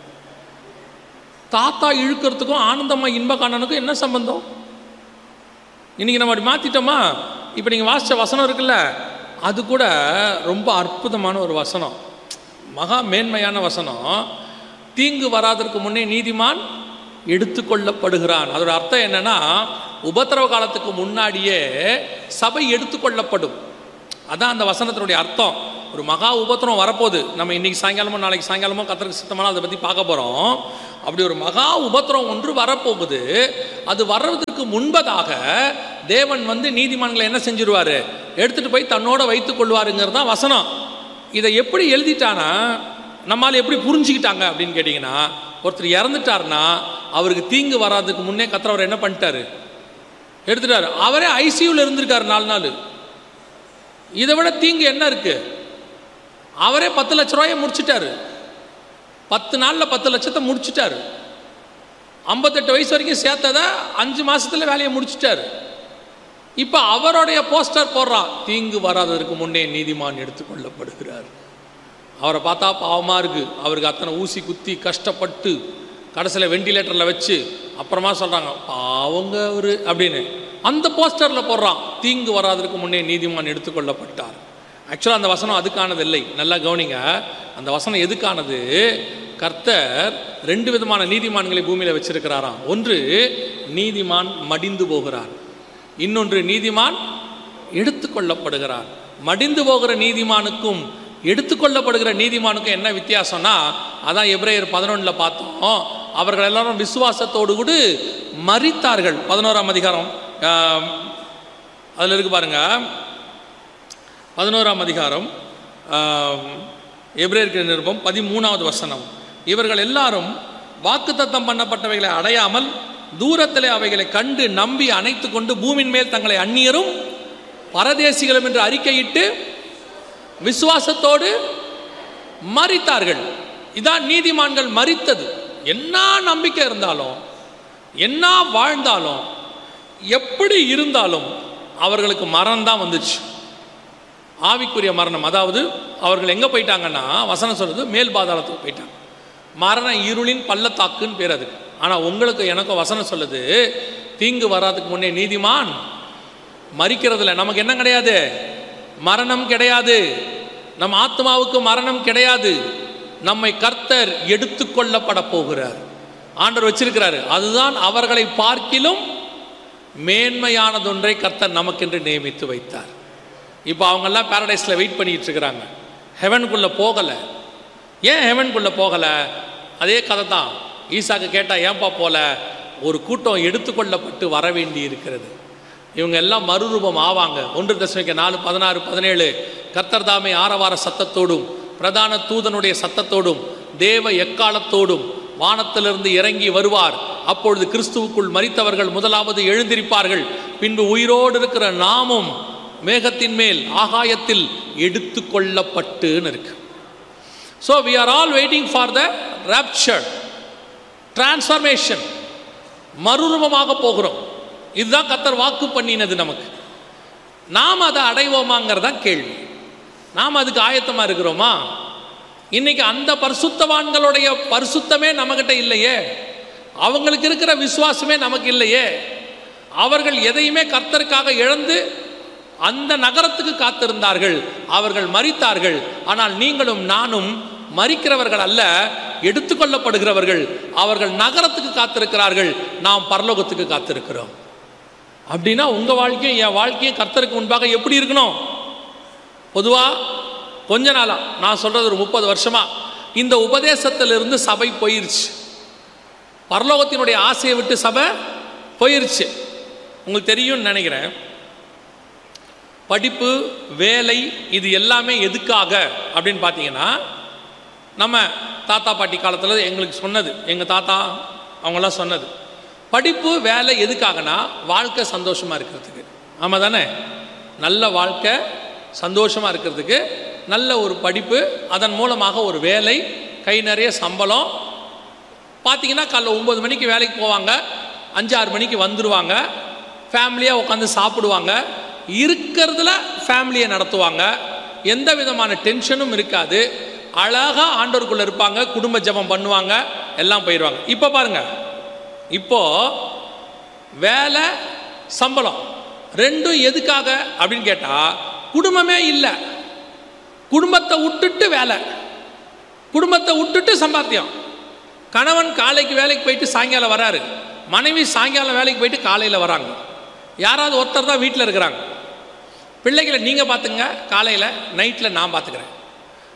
தாத்தா இழுக்கிறதுக்கும் ஆனந்தமாய் இன்பக்கானனுக்கும் என்ன சம்பந்தம்? இன்னைக்கு நம்ம அப்படி மாற்றிட்டோமா? இப்போ நீங்கள் வாசித்த வசனம் இருக்குல்ல, அது கூட ரொம்ப அற்புதமான ஒரு வசனம், மகா மேன்மையான வசனம். தீங்கு வராதற்கு முன்னே நீதிமான் எடுத்துக்கொள்ளப்படுகிறான். அதோட அர்த்தம் என்னன்னா, உபத்திரவ காலத்துக்கு முன்னாடியே சபை எடுத்துக்கொள்ளப்படும். அதான் அந்த வசனத்தினுடைய அர்த்தம். ஒரு மகா உபத்திரம் வரப்போகுது. நம்ம இன்றைக்கி சாயங்காலமோ நாளைக்கு சாயங்காலமோ கர்த்தருக்கு சித்தமான அதை பற்றி பார்க்க போகிறோம். அப்படி ஒரு மகா உபத்திரம் ஒன்று வரப்போகுது. அது வர்றதுக்கு முன்பதாக தேவன் வந்து நீதிமான்களை என்ன செஞ்சிருவார், எடுத்துகிட்டு போய் தன்னோட வைத்து கொள்வாருங்கிறது தான் வசனம். இதை எப்படி எழுதிட்டானா, நம்மளால் எப்படி புரிஞ்சுக்கிட்டாங்க அப்படின்னு கேட்டிங்கன்னா, ஒருத்தர் இறந்துட்டார்னா அவருக்கு தீங்கு வராதுக்கு முன்னே கர்த்தர் அவர் என்ன பண்ணிட்டாரு, எடுத்துட்டாரு. அவரே ஐசியூவில் இருந்திருக்காரு நாலு நாள். இதை விட தீங்கு என்ன இருக்கு? அவரே பத்து லட்ச ரூபாயை முடிச்சிட்டாரு. பத்து நாளில் பத்து லட்சத்தை முடிச்சிட்டாரு. ஐம்பத்தெட்டு வயசு வரைக்கும் சேர்த்ததை அஞ்சு மாசத்துல வேலையை முடிச்சிட்டாரு. இப்போ அவருடைய போஸ்டர் போடுறான், தீங்கு வராததற்கு முன்னே நீதிமான் எடுத்துக்கொள்ளப்படுகிறார். அவரை பார்த்தா பாவமாக இருக்குது. அவருக்கு அத்தனை ஊசி குத்தி கஷ்டப்பட்டு கடைசியில் வெண்டிலேட்டரில் வச்சு அப்புறமா சொல்கிறாங்க பாவங்க அவர் அப்படின்னு. அந்த போஸ்டரில் போடுறான், தீங்கு வராதற்கு முன்னே நீதிமான் எடுத்துக்கொள்ளப்பட்டார். ஆக்சுவலாக அந்த வசனம் அதுக்கானது இல்லை. நல்லா கவனிங்க, அந்த வசனம் எதுக்கானது? கர்த்தர் ரெண்டு விதமான நீதிமான்களை பூமியில் வச்சிருக்கிறாராம். ஒன்று நீதிமான் மடிந்து போகிறார், இன்னொன்று நீதிமான் எடுத்துக்கொள்ளப்படுகிறார். மடிந்து போகிற நீதிமானுக்கும் எடுத்துக்கொள்ளப்படுகிற நீதிமானுக்கும் என்ன வித்தியாசம்னா, அதான் எபிரேயர் பதினொன்றில் பார்த்தோம். அவர்கள் எல்லாரும் விசுவாசத்தோடு கூட மரித்தார்கள். பதினோராம் அதிகாரம் அதில் இருக்கு பாருங்க. பதினோராம் அதிகாரம் எபிரேயர் நிருபம் பதிமூணாவது வசனம். இவர்கள் எல்லாரும் வாக்குத்தத்தம் பண்ணப்பட்டவைகளை அடையாமல் தூரத்திலே அவைகளை கண்டு நம்பி அணைத்து கொண்டு பூமியின் மேல் தங்களை அந்நியரும் பரதேசிகளும் என்று அறிக்கையிட்டு விசுவாசத்தோடு மரித்தார்கள். இதான் நீதிமான்கள் மரித்தது. என்ன நம்பிக்கை இருந்தாலும், என்ன வாழ்ந்தாலும், எப்படி இருந்தாலும் அவர்களுக்கு மரணம் தான் வந்துச்சு. ஆவிக்குரிய மரணம். அதாவது அவர்கள் எங்கே போயிட்டாங்கன்னா, வசனம் சொல்லுது மேல் பாதாளத்துக்கு போயிட்டாங்க. மரண இருளின் பள்ளத்தாக்குன்னு பேர் அதுக்கு. ஆனால் உங்களுக்கு எனக்கும் வசனம் சொல்லுது, தீங்கு வராதுக்கு முன்னே நீதிமான் மரிக்கிறதுல நமக்கு என்ன கிடையாது, மரணம் கிடையாது. நம் ஆத்மாவுக்கு மரணம் கிடையாது. நம்மை கர்த்தர் எடுத்துக்கொள்ளப்பட போகிறார். ஆண்டவர் வச்சிருக்கிறாரு. அதுதான் அவர்களை பார்க்கிலும் மேன்மையானதொன்றை கர்த்தர் நமக்கென்று நியமித்து வைத்தார். இப்போ அவங்கெல்லாம் பாரடைஸில் வெயிட் பண்ணிட்டு இருக்கிறாங்க, ஹெவனுக்குள்ளே போகலை. ஏன் ஹெவனுக்குள்ளே போகலை? அதே கதை தான். ஈசாக்கு கேட்டால் ஏன்பா போல? ஒரு கூட்டம் எடுத்துக்கொள்ளப்பட்டு வர வேண்டி இருக்கிறது. இவங்க எல்லாம் மறுரூபம் ஆவாங்க. ஒன்று தசமிக்க நாலு பதினாறு பதினேழு கர்த்தர் தாமே ஆரவார சத்தத்தோடும் பிரதான தூதனுடைய சத்தத்தோடும் தேவ எக்காலத்தோடும் வானத்திலிருந்து இறங்கி வருவார். அப்பொழுது கிறிஸ்துவுக்குள் மரித்தவர்கள் முதலாவது எழுந்திருப்பார்கள். பின்பு உயிரோடு இருக்கிற நாமும் மேகத்தின் மேல் ஆகாயத்தில் எடுத்து கொள்ளப்பட்டுன்னு இருக்கு. So we are all waiting for the rapture, transformation. மறுரூபமாக போகிறோம். இதுதான் கர்த்தர் வாக்கு பண்ணினது நமக்கு. நாம் அதை அடைவோமாங்கிறதான் கேள்வி. நாம் அதுக்கு ஆயத்தமாக இருக்கிறோமா? இன்னைக்கு அந்த பரிசுத்தவான்களுடைய பரிசுத்தமே நம்மகிட்ட இல்லையே. அவங்களுக்கு இருக்கிற விசுவாசமே நமக்கு இல்லையே. அவர்கள் எதையுமே கர்த்தருக்காக இழந்து அந்த நகரத்துக்கு காத்திருந்தார்கள். அவர்கள் மரித்தார்கள். ஆனால் நீங்களும் நானும் மரிக்கிறவர்கள் அல்ல, எடுத்துக்கொள்ளப்படுகிறவர்கள். அவர்கள் நகரத்துக்கு காத்திருக்கிறார்கள், நாம் பரலோகத்துக்கு காத்திருக்கிறோம். அப்படின்னா உங்கள் வாழ்க்கையும் என் வாழ்க்கையும் கர்த்தருக்கு முன்பாக எப்படி இருக்கணும்? பொதுவாக கொஞ்ச நாளாக நான் சொல்கிறது ஒரு முப்பது வருஷமாக இந்த உபதேசத்திலிருந்து சபை போயிருச்சு. பரலோகத்தினுடைய ஆசையை விட்டு சபை போயிருச்சு. உங்களுக்கு தெரியும்னு நினைக்கிறேன். படிப்பு, வேலை, இது எல்லாமே எதுக்காக அப்படின்னு பார்த்தீங்கன்னா, நம்ம தாத்தா பாட்டி காலத்தில் எங்களுக்கு சொன்னது, எங்கள் தாத்தா அவங்களாம் சொன்னது, படிப்பு வேலை எதுக்காகனா வாழ்க்கை சந்தோஷமாக இருக்கிறதுக்கு. ஆமாம் தானே? நல்ல வாழ்க்கை சந்தோஷமாக இருக்கிறதுக்கு நல்ல ஒரு படிப்பு, அதன் மூலமாக ஒரு வேலை, கை நிறைய சம்பளம். பார்த்தீங்கன்னா காலைல ஒம்பது மணிக்கு வேலைக்கு போவாங்க, அஞ்சு ஆறு மணிக்கு வந்துடுவாங்க, ஃபேமிலியாக உட்காந்து சாப்பிடுவாங்க, இருக்கிறதுல ஃபேமிலியை நடத்துவாங்க, எந்த விதமான டென்ஷனும் இருக்காது, அழகாக ஆண்டவருக்குள்ளே இருப்பாங்க, குடும்ப ஜெபம் பண்ணுவாங்க, எல்லாம் போயிடுவாங்க. இப்போ பாருங்கள், இப்போது வேலை சம்பளம் ரெண்டும் எதுக்காக அப்படின்னு கேட்டால் குடும்பமே இல்லை. குடும்பத்தை விட்டுட்டு வேலை, குடும்பத்தை விட்டுட்டு சம்பாத்தியம். கணவன் காலைக்கு வேலைக்கு போயிட்டு சாயங்காலம் வராரு, மனைவி சாயங்காலம் வேலைக்கு போயிட்டு காலையில் வராங்க. யாராவது ஒருத்தர் தான் வீட்டில் இருக்கிறாங்க. பிள்ளைகளை நீங்கள் பார்த்துங்க, காலையில் நைட்டில் நான் பார்த்துக்கிறேன்.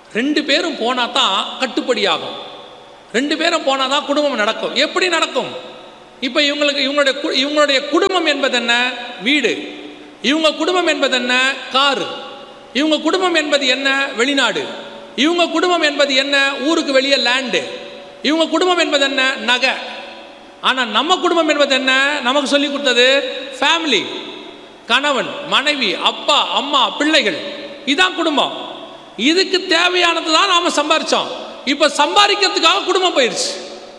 ரெண்டு பேரும் போனால் தான் கட்டுப்படி ஆகும். ரெண்டு பேரும் போனால் தான் குடும்பம் நடக்கும். எப்படி நடக்கும்? இப்போ இவங்களுக்கு இவங்களுடைய இவங்களுடைய குடும்பம் என்பது என்ன? வீடு. இவங்க குடும்பம் என்பது என்ன? காரு. இவங்க குடும்பம் என்பது என்ன? வெளிநாடு. இவங்க குடும்பம் என்பது என்ன? ஊருக்கு வெளியே லேண்டு. இவங்க குடும்பம் என்பது என்ன? நகை. ஆனால் நம்ம குடும்பம் என்பது என்ன? நமக்கு சொல்லி கொடுத்தது ஃபேமிலி. கணவன், மனைவி, அப்பா, அம்மா, பிள்ளைகள். இதுதான் குடும்பம். இதுக்கு தேவையானது தான் நாம சம்பாரிச்சோம். இப்போ சம்பாதிக்கிறதுக்காக குடும்பம் போயிடுச்சு.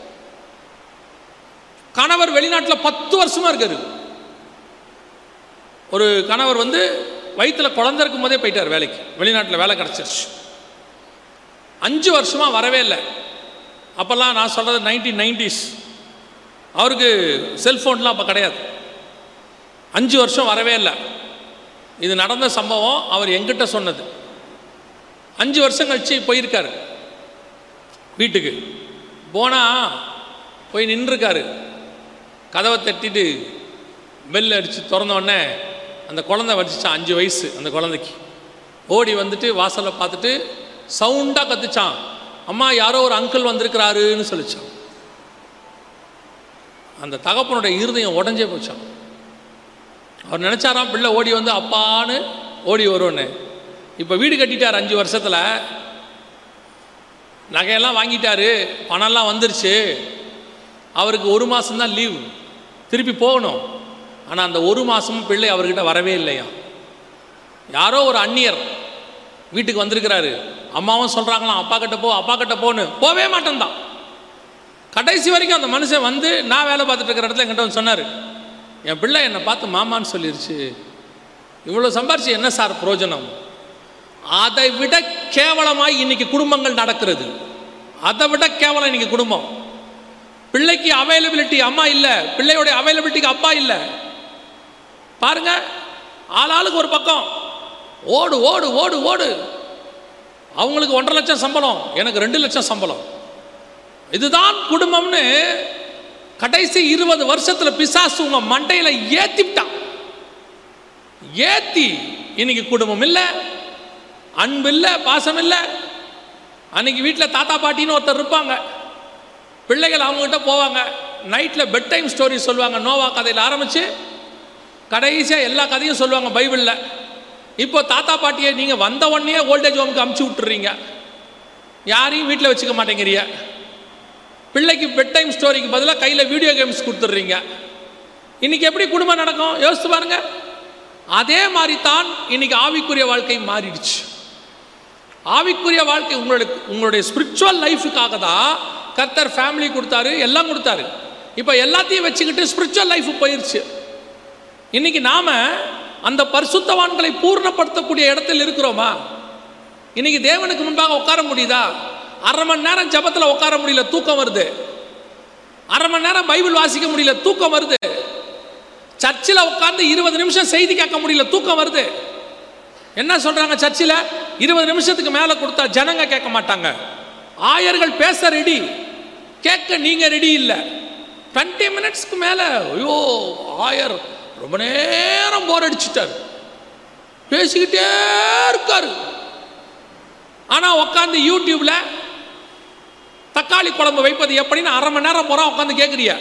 கணவர் வெளிநாட்டில் பத்து வருஷமா இருக்காரு. ஒரு கணவர் வந்து வயிற்றில் குழந்தை இருக்கும் போதே போயிட்டார் வேலைக்கு. வெளிநாட்டில் வேலை கிடச்சிருச்சு. அஞ்சு வருஷமா வரவே இல்லை. அப்போல்லாம் நான் சொல்கிறது நைன்டீன் நைன்டிஸ். அவருக்கு செல்ஃபோன்லாம் அப்போ கிடையாது. அஞ்சு வருஷம் வரவே இல்லை. இது நடந்த சம்பவம் அவர் எங்கிட்ட சொன்னது. அஞ்சு வருஷம் கழிச்சு போயிருக்காரு வீட்டுக்கு. போனால் போய் நின்றுருக்காரு. கதவை தட்டிட்டு பெல் அடித்து திறந்த உடனே அந்த குழந்தை வடிச்சிச்சான். அஞ்சு வயசு அந்த குழந்தைக்கு. ஓடி வந்துட்டு வாசலை பார்த்துட்டு சவுண்டாக கத்துச்சான், அம்மா யாரோ ஒரு அங்கிள் வந்திருக்கிறாருன்னு சொல்லிச்சான். அந்த தகப்பனுடைய இருதயம் உடஞ்சே போச்சான். அவர் நினச்சாராம் பிள்ளை ஓடி வந்து அப்பான்னு ஓடி வரும்னு. இப்போ வீடு கட்டிட்டார். அஞ்சு வருஷத்தில் நகையெல்லாம் வாங்கிட்டாரு, பணம்லாம் வந்துருச்சு. அவருக்கு ஒரு மாதம்தான் லீவ், திருப்பி போகணும். ஆனால் அந்த ஒரு மாதமும் பிள்ளை அவர்கிட்ட வரவே இல்லையா. யாரோ ஒரு அந்நியர் வீட்டுக்கு வந்திருக்கிறாரு. அம்மாவும் சொல்கிறாங்களாம் அப்பா கிட்ட போ, அப்பா கிட்ட போன்னு. போவே மாட்டேன் தான். கடைசி வரைக்கும் அந்த மனுஷன் வந்து நான் வேலை பார்த்துட்டு இருக்கிற இடத்துல என்கிட்ட வந்து சொன்னார், என் பிள்ளை என்னை பார்த்து மாமான்னு சொல்லிருச்சு. இவ்வளோ சம்பாரிச்சு என்ன சார் பிரயோஜனம்? அதை விட கேவலமாய் இன்னைக்கு குடும்பங்கள் நடக்கிறது. அதை விட கேவலம் இன்னைக்கு குடும்பம். பிள்ளைக்கு அவைலபிலிட்டி அம்மா இல்லை, பிள்ளையோடைய அவைலபிலிட்டிக்கு அப்பா இல்லை. பாருங்க, ஆளாளுக்கு ஒரு பக்கம் ஓடு ஓடு ஓடு ஓடு. அவங்களுக்கு ஒன்றரை லட்சம் சம்பளம், எனக்கு ரெண்டு லட்சம் சம்பளம். இதுதான் குடும்பம்னு கடைசி இருபது வருஷத்துல பிசாசு உங்க மண்டையில ஏத்திட்டான். ஏத்தி இன்னைக்கு குடும்பம் இல்லை, அன்பு இல்லை, பாசம் இல்லை. அன்னைக்கு வீட்டில் தாத்தா பாட்டின்னு ஒருத்தர் இருப்பாங்க. பிள்ளைகள் அவங்ககிட்ட போவாங்க. நைட்டில் பெட் டைம் ஸ்டோரி சொல்லுவாங்க. நோவா கதையில் ஆரம்பித்து கடைசியாக எல்லா கதையும் சொல்லுவாங்க பைபிளில். இப்போ தாத்தா பாட்டியை நீங்கள் வந்த உடனே ஓல்டேஜ் ஹோமுக்கு அமுச்சு விட்டுறீங்க. யாரையும் வீட்டில் வச்சுக்க மாட்டேங்கிறீங்க. பிள்ளைக்கு பெட் டைம் ஸ்டோரிக்கு பதிலாக கையில் வீடியோ கேம்ஸ் கொடுத்துட்றீங்க. இன்றைக்கி எப்படி குடும்பம் நடக்கும் யோசித்து பாருங்க. அதே மாதிரி தான் இன்னைக்கு ஆவிக்குரிய வாழ்க்கை மாறிடுச்சு. ஆவிக்குரிய வாழ்க்கை உங்களுடைய உங்களுடைய ஸ்பிரிச்சுவல் லைஃபுக்காக தான் கர்த்தர் ஃபேமிலி கொடுத்தாரு, எல்லாம் கொடுத்தாரு. இப்போ எல்லாத்தையும் வச்சுக்கிட்டு ஸ்பிரிச்சுவல் லைஃப் போயிடுச்சு. இன்னைக்கு நாம அந்த பரிசுத்தவான்களை பூர்ணப்படுத்தக்கூடிய இடத்தில் இருக்கிறோமா? இன்னைக்கு தேவனுக்கு முன்பாக உட்கார முடியுதா? அரை மணி நேரம் ஜபத்தில் உட்கார முடியல, தூக்கம் வருது. அரை மணி நேரம் பைபிள் வாசிக்க முடியல, தூக்கம் வருது. சர்ச்சில் உட்கார்ந்து இருபது நிமிஷம் செய்தி கேட்க முடியல, தூக்கம் வருது. என்ன சொல்றாங்க சர்ச்சில்? இருபது நிமிஷத்துக்கு மேலே கொடுத்தா ஜனங்க கேட்க மாட்டாங்க. ஆயர்கள் பேச ரெடி, கேட்க நீங்க ரெடி இல்லை. டுவெண்ட்டி மினிட்ஸ்க்கு மேலே ஐயோ ஆயர் ரொம்ப நேரம் போர் அடிச்சுட்டார், பேசிக்கிட்டே இருக்காரு. ஆனால் உட்காந்து யூடியூப்ல தக்காளி குழம்பு வைப்பது எப்படின்னு அரை மணி நேரம் போகிறோம் உட்காந்து கேட்குறிய.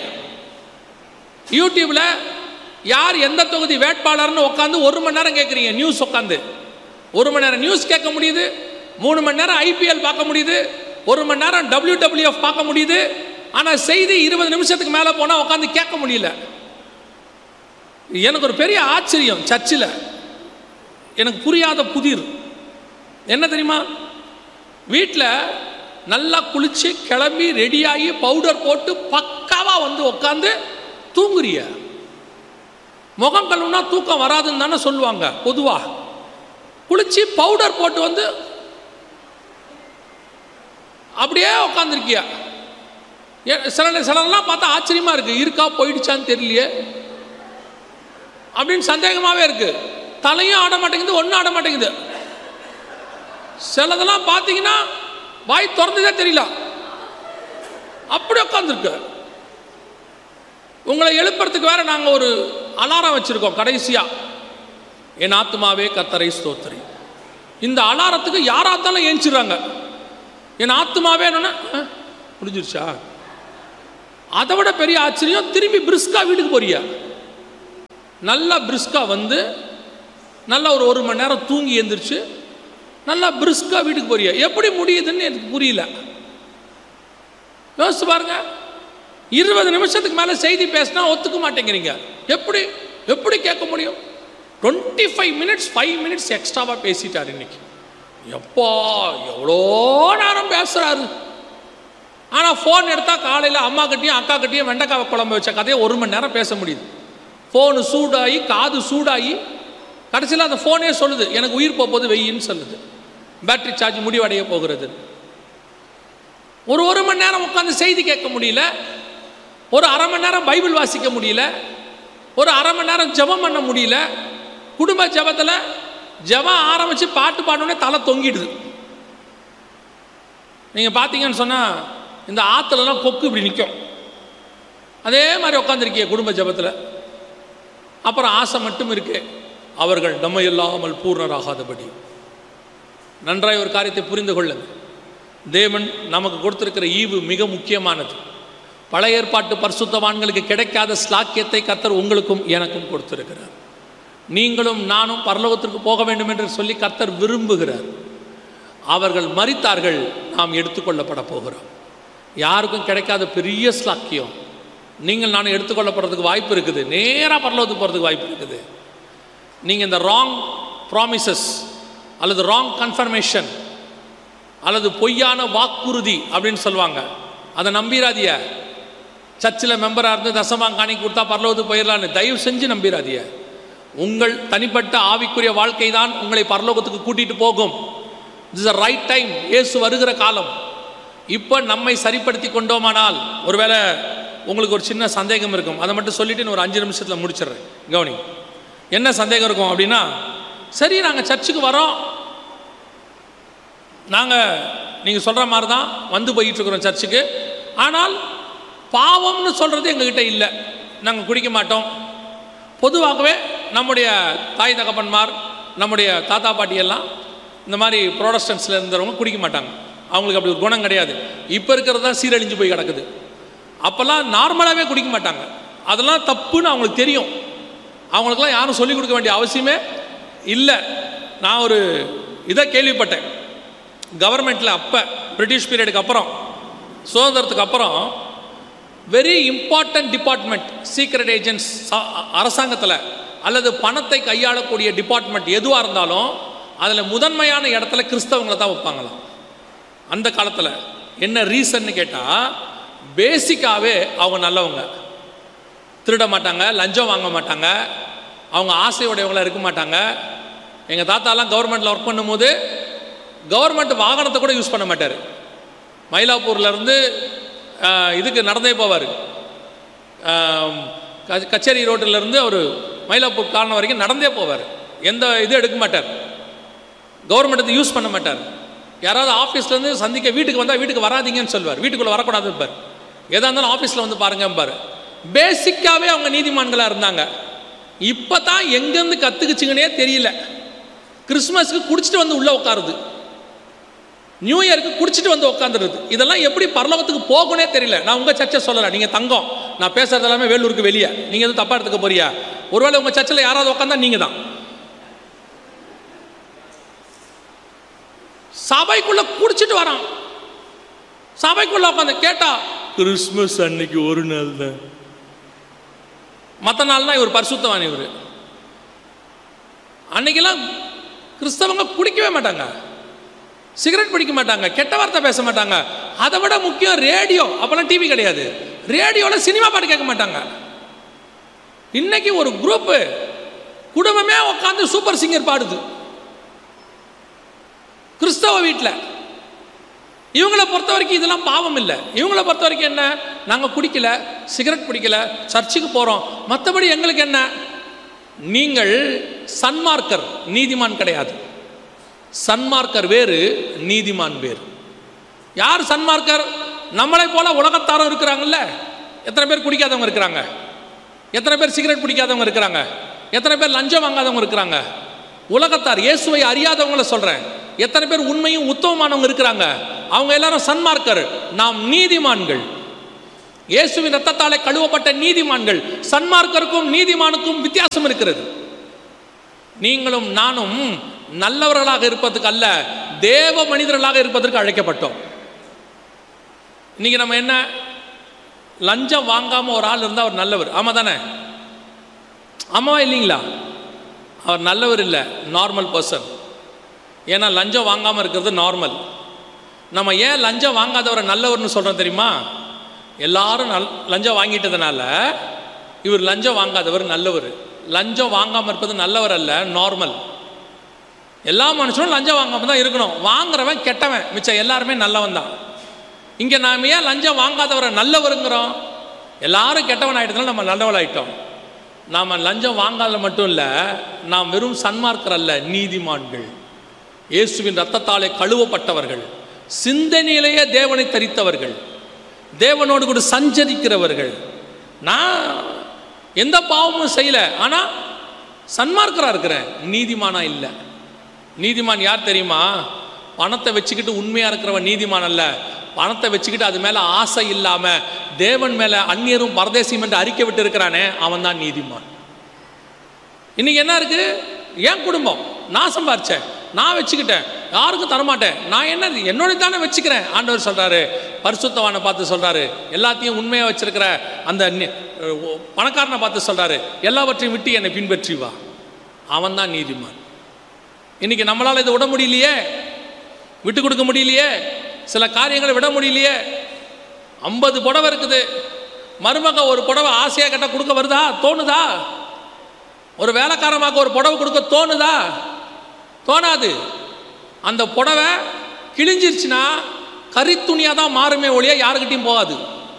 யூடியூப்ல யார் எந்த தொகுதி வேட்பாளர்னு உட்காந்து ஒரு மணி நேரம் கேட்குறீங்க. நியூஸ் உட்காந்து ஒரு மணி நேரம் நியூஸ் கேட்க முடியுது, மூணு மணி நேரம் ஐபிஎல் பார்க்க முடியுது, ஒரு மணி நேரம் டபிள்யூ டபிள்யூ எஃப் பார்க்க முடியுது. ஆனால் செய்தி இருபது நிமிஷத்துக்கு மேலே போனால் உட்காந்து கேட்க முடியல. எனக்கு ஒரு பெரிய ஆச்சரியம். சர்ச்சில் எனக்கு புரியாத புதிர் என்ன தெரியுமா? வீட்டில் நல்லா குளிச்சு கிளம்பி ரெடியாகி பவுடர் போட்டு பக்காவா வந்து உட்காந்து தூங்குறிய. முகம் கழுவுனா தூக்கம் வராதுன்னு தானே சொல்லுவாங்க பொதுவா. குளிச்சு பவுடர் போட்டு வந்து அப்படியே உட்காந்துருக்கிய. சில சிலர்லாம் பார்த்தா ஆச்சரியமா இருக்கு, இருக்கா போயிடுச்சான்னு தெரியலையே அப்படின்னு சந்தேகமாவே இருக்கு. தலையும் ஆட மாட்டேங்குது, ஒன்றும் ஆட மாட்டேங்குது. சிலதெல்லாம் பார்த்தீங்கன்னா வாய் திறந்ததே தெரியல, அப்படி உட்காந்துருக்கு. உங்களை எழுப்புறதுக்கு வேற நாங்கள் ஒரு அலாரம் வச்சிருக்கோம். கடைசியா என் ஆத்மாவே கர்த்தரை ஸ்தோத்திரி. இந்த அலாரத்துக்கு யாராத்தாலும் ஏஞ்சிடுறாங்க. என் ஆத்மாவே என்னன்னா முடிஞ்சிருச்சா? அதை விட பெரிய ஆச்சரியம், திரும்பி பிரிஸ்கா வீட்டுக்கு போறியா? நல்லா பிரிஸ்கா வந்து நல்லா ஒரு ஒரு மணி நேரம் தூங்கி எழுந்திரிச்சு நல்லா பிரிஸ்கா வீட்டுக்கு போறியா? எப்படி முடியுதுன்னு எனக்கு புரியல. யோசிச்சு பாருங்க. இருபது நிமிஷத்துக்கு மேலே செய்தி பேசினா ஒத்துக்க மாட்டேங்கிறீங்க. எப்படி எப்படி கேட்க முடியும்? Twenty five minutes five minutes எக்ஸ்ட்ராவாக பேசிட்டார் இன்னைக்கு. எப்போ எவ்வளோ நேரம் பேசுகிறாரு. ஆனால் ஃபோன் எடுத்தால் காலையில் அம்மா கிட்டையும் அக்கா கிட்டையும் வெண்டைக்காய் குழம்பு வச்ச கதையை ஒரு மணி நேரம் பேச முடியுது. ஃபோனு சூடாகி காது சூடாகி கடைசியில் அந்த ஃபோனே சொல்லுது எனக்கு உயிர் போகுது வெயின்னு சொல்லுது, பேட்டரி சார்ஜ் முடிவடைய போகிறது. ஒரு ஒரு மணி நேரம் உட்காந்து செய்தி கேட்க முடியல, ஒரு அரை மணி நேரம் பைபிள் வாசிக்க முடியல, ஒரு அரை மணி நேரம் ஜெபம் பண்ண முடியல. குடும்ப ஜெபத்தில் ஜெபம் ஆரம்பித்து பாட்டு பாடணுன்னே தலை தொங்கிடுது. நீங்கள் பார்த்தீங்கன்னு சொன்னால் இந்த ஆற்றுலலாம் கொக்கு இப்படி நிற்கும், அதே மாதிரி உட்காந்துருக்கிய குடும்ப ஜெபத்தில். அப்புறம் ஆசை மட்டும் இருக்கு, அவர்கள் நம்ம இல்லாமல் பூர்ணராகாதபடி. நன்றாய் ஒரு காரியத்தை புரிந்து கொள்ளுங்கள். தேவன் நமக்கு கொடுத்திருக்கிற ஈவு மிக முக்கியமானது. பழைய ஏற்பாட்டு பரிசுத்தவான்களுக்கு கிடைக்காத ஸ்லாக்கியத்தை கர்த்தர் உங்களுக்கும் எனக்கும் கொடுத்திருக்கிறார். நீங்களும் நானும் பரலோகத்திற்கு போக வேண்டும் என்று சொல்லி கர்த்தர் விரும்புகிறார். அவர்கள் மரித்தார்கள், நாம் எடுத்துக்கொள்ளப்பட போகிறோம். யாருக்கும் கிடைக்காத பெரிய ஸ்லாக்கியம். நீங்கள் நானும் எடுத்துக்கொள்ளப்படுறதுக்கு வாய்ப்பு இருக்குது. நேராக பரலோகத்துக்கு போகிறதுக்கு வாய்ப்பு இருக்குது. நீங்கள் இந்த ராங் ப்ராமிசஸ் அல்லது ராங் கன்ஃபர்மேஷன் அல்லது பொய்யான வாக்குறுதி அப்படின்னு சொல்லுவாங்க, அதை நம்பிராதிய. சர்ச்சில் மெம்பராக இருந்து தசமாக காணி கொடுத்தா பரலோகத்துக்கு போயிடலான்னு தயவு செஞ்சு நம்பிராதிய. உங்கள் தனிப்பட்ட ஆவிக்குரிய வாழ்க்கை தான் உங்களை பரலோகத்துக்கு கூட்டிகிட்டு போகும். This is right time. இயேசு வருகிற காலம். இப்போ நம்மை சரிப்படுத்தி கொண்டோமானால், ஒருவேளை உங்களுக்கு ஒரு சின்ன சந்தேகம் இருக்கும், அதை மட்டும் சொல்லிவிட்டு ஒரு அஞ்சு நிமிஷத்தில் முடிச்சிடுறேன். கவனி, என்ன சந்தேகம் இருக்கும் அப்படின்னா, சரி நாங்கள் சர்ச்சுக்கு வரோம், நாங்கள் நீங்கள் சொல்கிற மாதிரி தான் வந்து போயிட்டுருக்குறோம் சர்ச்சுக்கு, ஆனால் பாவம்னு சொல்கிறது எங்ககிட்ட இல்லை, நாங்கள் குடிக்க மாட்டோம். பொதுவாகவே நம்முடைய தாய் தகப்பன்மார், நம்முடைய தாத்தா பாட்டியெல்லாம் இந்த மாதிரி ப்ரோடஸ்டன்ஸில் இருந்தவங்க குடிக்க மாட்டாங்க. அவங்களுக்கு அப்படி ஒரு குணம் கிடையாது. இப்போ இருக்கிறது தான் சீரழிஞ்சு போய் கிடக்குது. அப்போல்லாம் நார்மலாகவே குடிக்க மாட்டாங்க. அதெல்லாம் தப்புன்னு அவங்களுக்கு தெரியும். அவங்களுக்கெல்லாம் யாரும் சொல்லிக் கொடுக்க வேண்டிய அவசியமே இல்லை. நான் ஒரு இதை கேள்விப்பட்டேன். கவர்மெண்ட்டில் அப்போ பிரிட்டிஷ் பீரியடுக்கு அப்புறம், சுதந்திரத்துக்கு அப்புறம், very important department, secret agents அரசாங்கத்தில் அல்லது பணத்தை கையாளக்கூடிய டிபார்ட்மெண்ட் எதுவாக இருந்தாலும் அதில் முதன்மையான இடத்துல கிறிஸ்தவங்களை தான் வைப்பாங்களாம் அந்த காலத்தில். என்ன ரீசன்னு கேட்டால், பேசிக்காகவே அவங்க நல்லவங்க, திருட மாட்டாங்க, லஞ்சம் வாங்க மாட்டாங்க, அவங்க ஆசையுடையவங்களாக இருக்க மாட்டாங்க. எங்கள் தாத்தாலாம் கவர்மெண்ட்டில் ஒர்க் பண்ணும்போது கவர்மெண்ட் வாகனத்தை கூட யூஸ் பண்ண மாட்டார். மயிலாப்பூர்லேருந்து இதுக்கு நடந்தே போவார். கச்சேரி ரோட்டிலேருந்து அவர் மயிலாப்பூர் காரணம் வரைக்கும் நடந்தே போவார். எந்த இது எடுக்க மாட்டார், கவர்மெண்ட்டை யூஸ் பண்ண மாட்டார். யாராவது ஆஃபீஸ்லேருந்து சந்திக்க வீட்டுக்கு வந்தால் வீட்டுக்கு வராதிங்கன்னு சொல்வார், வீட்டுக்குள்ளே வரக்கூடாது இருப்பார். எதாக இருந்தாலும் ஆஃபீஸில் வந்து பாருங்கம்பார். பேசிக்காகவே அவங்க நீதிமான்களாக இருந்தாங்க. இப்போ தான் எங்கேருந்து கற்றுக்குச்சிங்கன்னே தெரியல. கிறிஸ்மஸ்க்கு குடிச்சிட்டு வந்து உள்ளே உட்காருது, நியூ இயருக்கு குடிச்சிட்டு வந்து உட்காந்துருது. இதெல்லாம் எப்படி பரலோகத்துக்கு போகும்னே தெரியல. நான் உங்கள் சர்ச்சை சொல்லலை, நீங்கள் தங்கம், நான் பேசுறது எல்லாமே வேலூருக்கு வெளியே, நீங்கள் எதுவும் தப்பாக எடுத்துக்க போறியா? ஒருவேளை உங்கள் சர்ச்சில் யாராவது உட்காந்தா நீங்கள் தான். சபைக்குள்ள குடிச்சிட்டு வரான், சபைக்குள்ள உட்காந்து கேட்டா கிறிஸ்மஸ் அன்னைக்கு ஒரு நாள் தான், மற்ற நாள்னா இவர் பரிசுத்தவான். இவர் அன்னைக்கெல்லாம் கிறிஸ்தவங்க குடிக்கவே மாட்டாங்க, சிகரெட் பிடிக்க மாட்டாங்க, கெட்ட வார்த்தை பேச மாட்டாங்க. அதை விட முக்கியம் ரேடியோ. அப்பெல்லாம் டிவி கிடையாது, ரேடியோவில் சினிமா பாட்டு கேட்க மாட்டாங்க. இன்னைக்கு ஒரு குரூப்பு குடும்பமே உட்காந்து சூப்பர் சிங்கர் பாடுது கிறிஸ்தவ வீட்டில். இவங்களை பொறுத்த வரைக்கும் இதெல்லாம் பாவம் இல்லை. இவங்களை பொறுத்த வரைக்கும் என்ன, நாங்கள் குடிக்கல, சிகரெட் பிடிக்கல, சர்ச்சுக்கு போகிறோம், மற்றபடி எங்களுக்கு என்ன. நீங்கள் சன்மார்க்கர், நீதிமான் கிடையாது. சன்மார்க்கர் வேறு, நீதிமான் வேறு. யார் சன்மார்க்கர்? நம்மளை போல உலகத்தாரும் இருக்கிறாங்கல்ல. எத்தனை பேர் குடிக்காதவங்க இருக்கிறாங்க, எத்தனை பேர் சிகரெட் பிடிக்காதவங்க இருக்கிறாங்க, எத்தனை பேர் லஞ்சம் வாங்காதவங்க இருக்கிறாங்க. உலகத்தார், இயேசுவை அறியாதவங்கள சொல்றேன். எத்தனை பேர் உண்மையும் உத்தமமானவங்க இருக்கிறாங்க? அவங்க எல்லாரும் சன்மார்க்கர். நாம் நீதிமான்கள், இயேசுவின் ரத்தத்தாலே கழுவப்பட்ட நீதிமான்கள். சன்மார்க்கருக்கும் நீதிமானுக்கும் வித்தியாசம் இருக்கிறது. நீங்களும் நானும் நல்லவர்களாக இருப்பதற்கு அல்ல, தேவ மனிதர்களாக இருப்பதற்கு அழைக்கப்பட்டோம். இன்னைக்கு நம்ம என்ன, லஞ்சம் வாங்காம ஒரு ஆள் இருந்தால் அவர் நல்லவர், ஆமா தானே? ஆமாவா இல்லைங்களா? அவர் நல்லவர் இல்லை, நார்மல் பர்சன். ஏன்னா லஞ்சம் வாங்காமல் இருக்கிறது நார்மல். நம்ம ஏன் லஞ்சம் வாங்காதவரை நல்லவர்னு சொல்கிறோம் தெரியுமா? எல்லாரும் நல் லஞ்சம் வாங்கிட்டதுனால இவர் லஞ்சம் வாங்காதவர் நல்லவர். லஞ்சம் வாங்காமல் இருப்பது நல்லவர் அல்ல, நார்மல். எல்லா மனுஷனும் லஞ்சம் வாங்காமல் தான் இருக்கணும். வாங்குறவன் கெட்டவன், மிச்சம் எல்லாருமே நல்லவன் தான். இங்கே நாம் ஏன் லஞ்சம் வாங்காதவரை நல்லவருங்கிறோம்? எல்லாரும் கெட்டவன் ஆகிட்டதுனால நம்ம நல்லவள் ஆகிட்டோம். நாம் லஞ்சம் வாங்காத மட்டும் இல்லை, நாம் வெறும் சன்மார்க்கர் அல்ல, நீதிமான்கள். இயேசுவின் ரத்தத்தாலே கழுவப்பட்டவர்கள், சிந்தனையிலேயே தேவனை தரித்தவர்கள், தேவனோடு கூட சஞ்சரிக்கிறவர்கள். நான் எந்த பாவமும் செய்யலை, ஆனால் சன்மார்க்கராக இருக்கிறேன், நீதிமானா இல்லை. நீதிமான் யார் தெரியுமா? பணத்தை வச்சுக்கிட்டு உண்மையாக இருக்கிறவன் நீதிமான் அல்ல. பணத்தை வச்சுக்கிட்டு அது மேலே ஆசை இல்லாமல் தேவன் மேலே அந்நியரும் பரதேசியும் என்று அறிக்கை விட்டு இருக்கிறானே, அவன் தான் நீதிமான். இன்னைக்கு என்ன இருக்கு? என் குடும்பம் நான் சம்பாரிச்சேன், நான் வச்சுக்கிட்டேன், யாருக்கும் தரமாட்டேன், நான் என்ன என்னோட தானே வச்சுக்கிறேன். ஆண்டவர் சொல்றாரு, பரிசுத்தவானை பார்த்து சொல்றாரு, எல்லாத்தையும் உண்மையாக வச்சிருக்கிற அந்த பணக்காரனை பார்த்து சொல்றாரு, எல்லாவற்றையும் விட்டு என்னை பின்பற்றி வா. அவன் தான் நீதிமான். இன்னைக்கு நம்மளால் இதை விட முடியலையே, விட்டு கொடுக்க முடியலையே, சில காரியங்களை விட முடியலையே. ஐம்பது புடவை இருக்குது, மருமக ஒரு புடவை ஆசையாக கேட்டால் கொடுக்க வருதா? தோணுதா? ஒரு வேலைக்காரமாக ஒரு புடவை கொடுக்க தோணுதா? தோணாது. அந்த புடவை கிழிஞ்சிருச்சுன்னா கரித்துணியாக தான் மாறுமே ஒழிய யாருக்கிட்டையும் போகாது.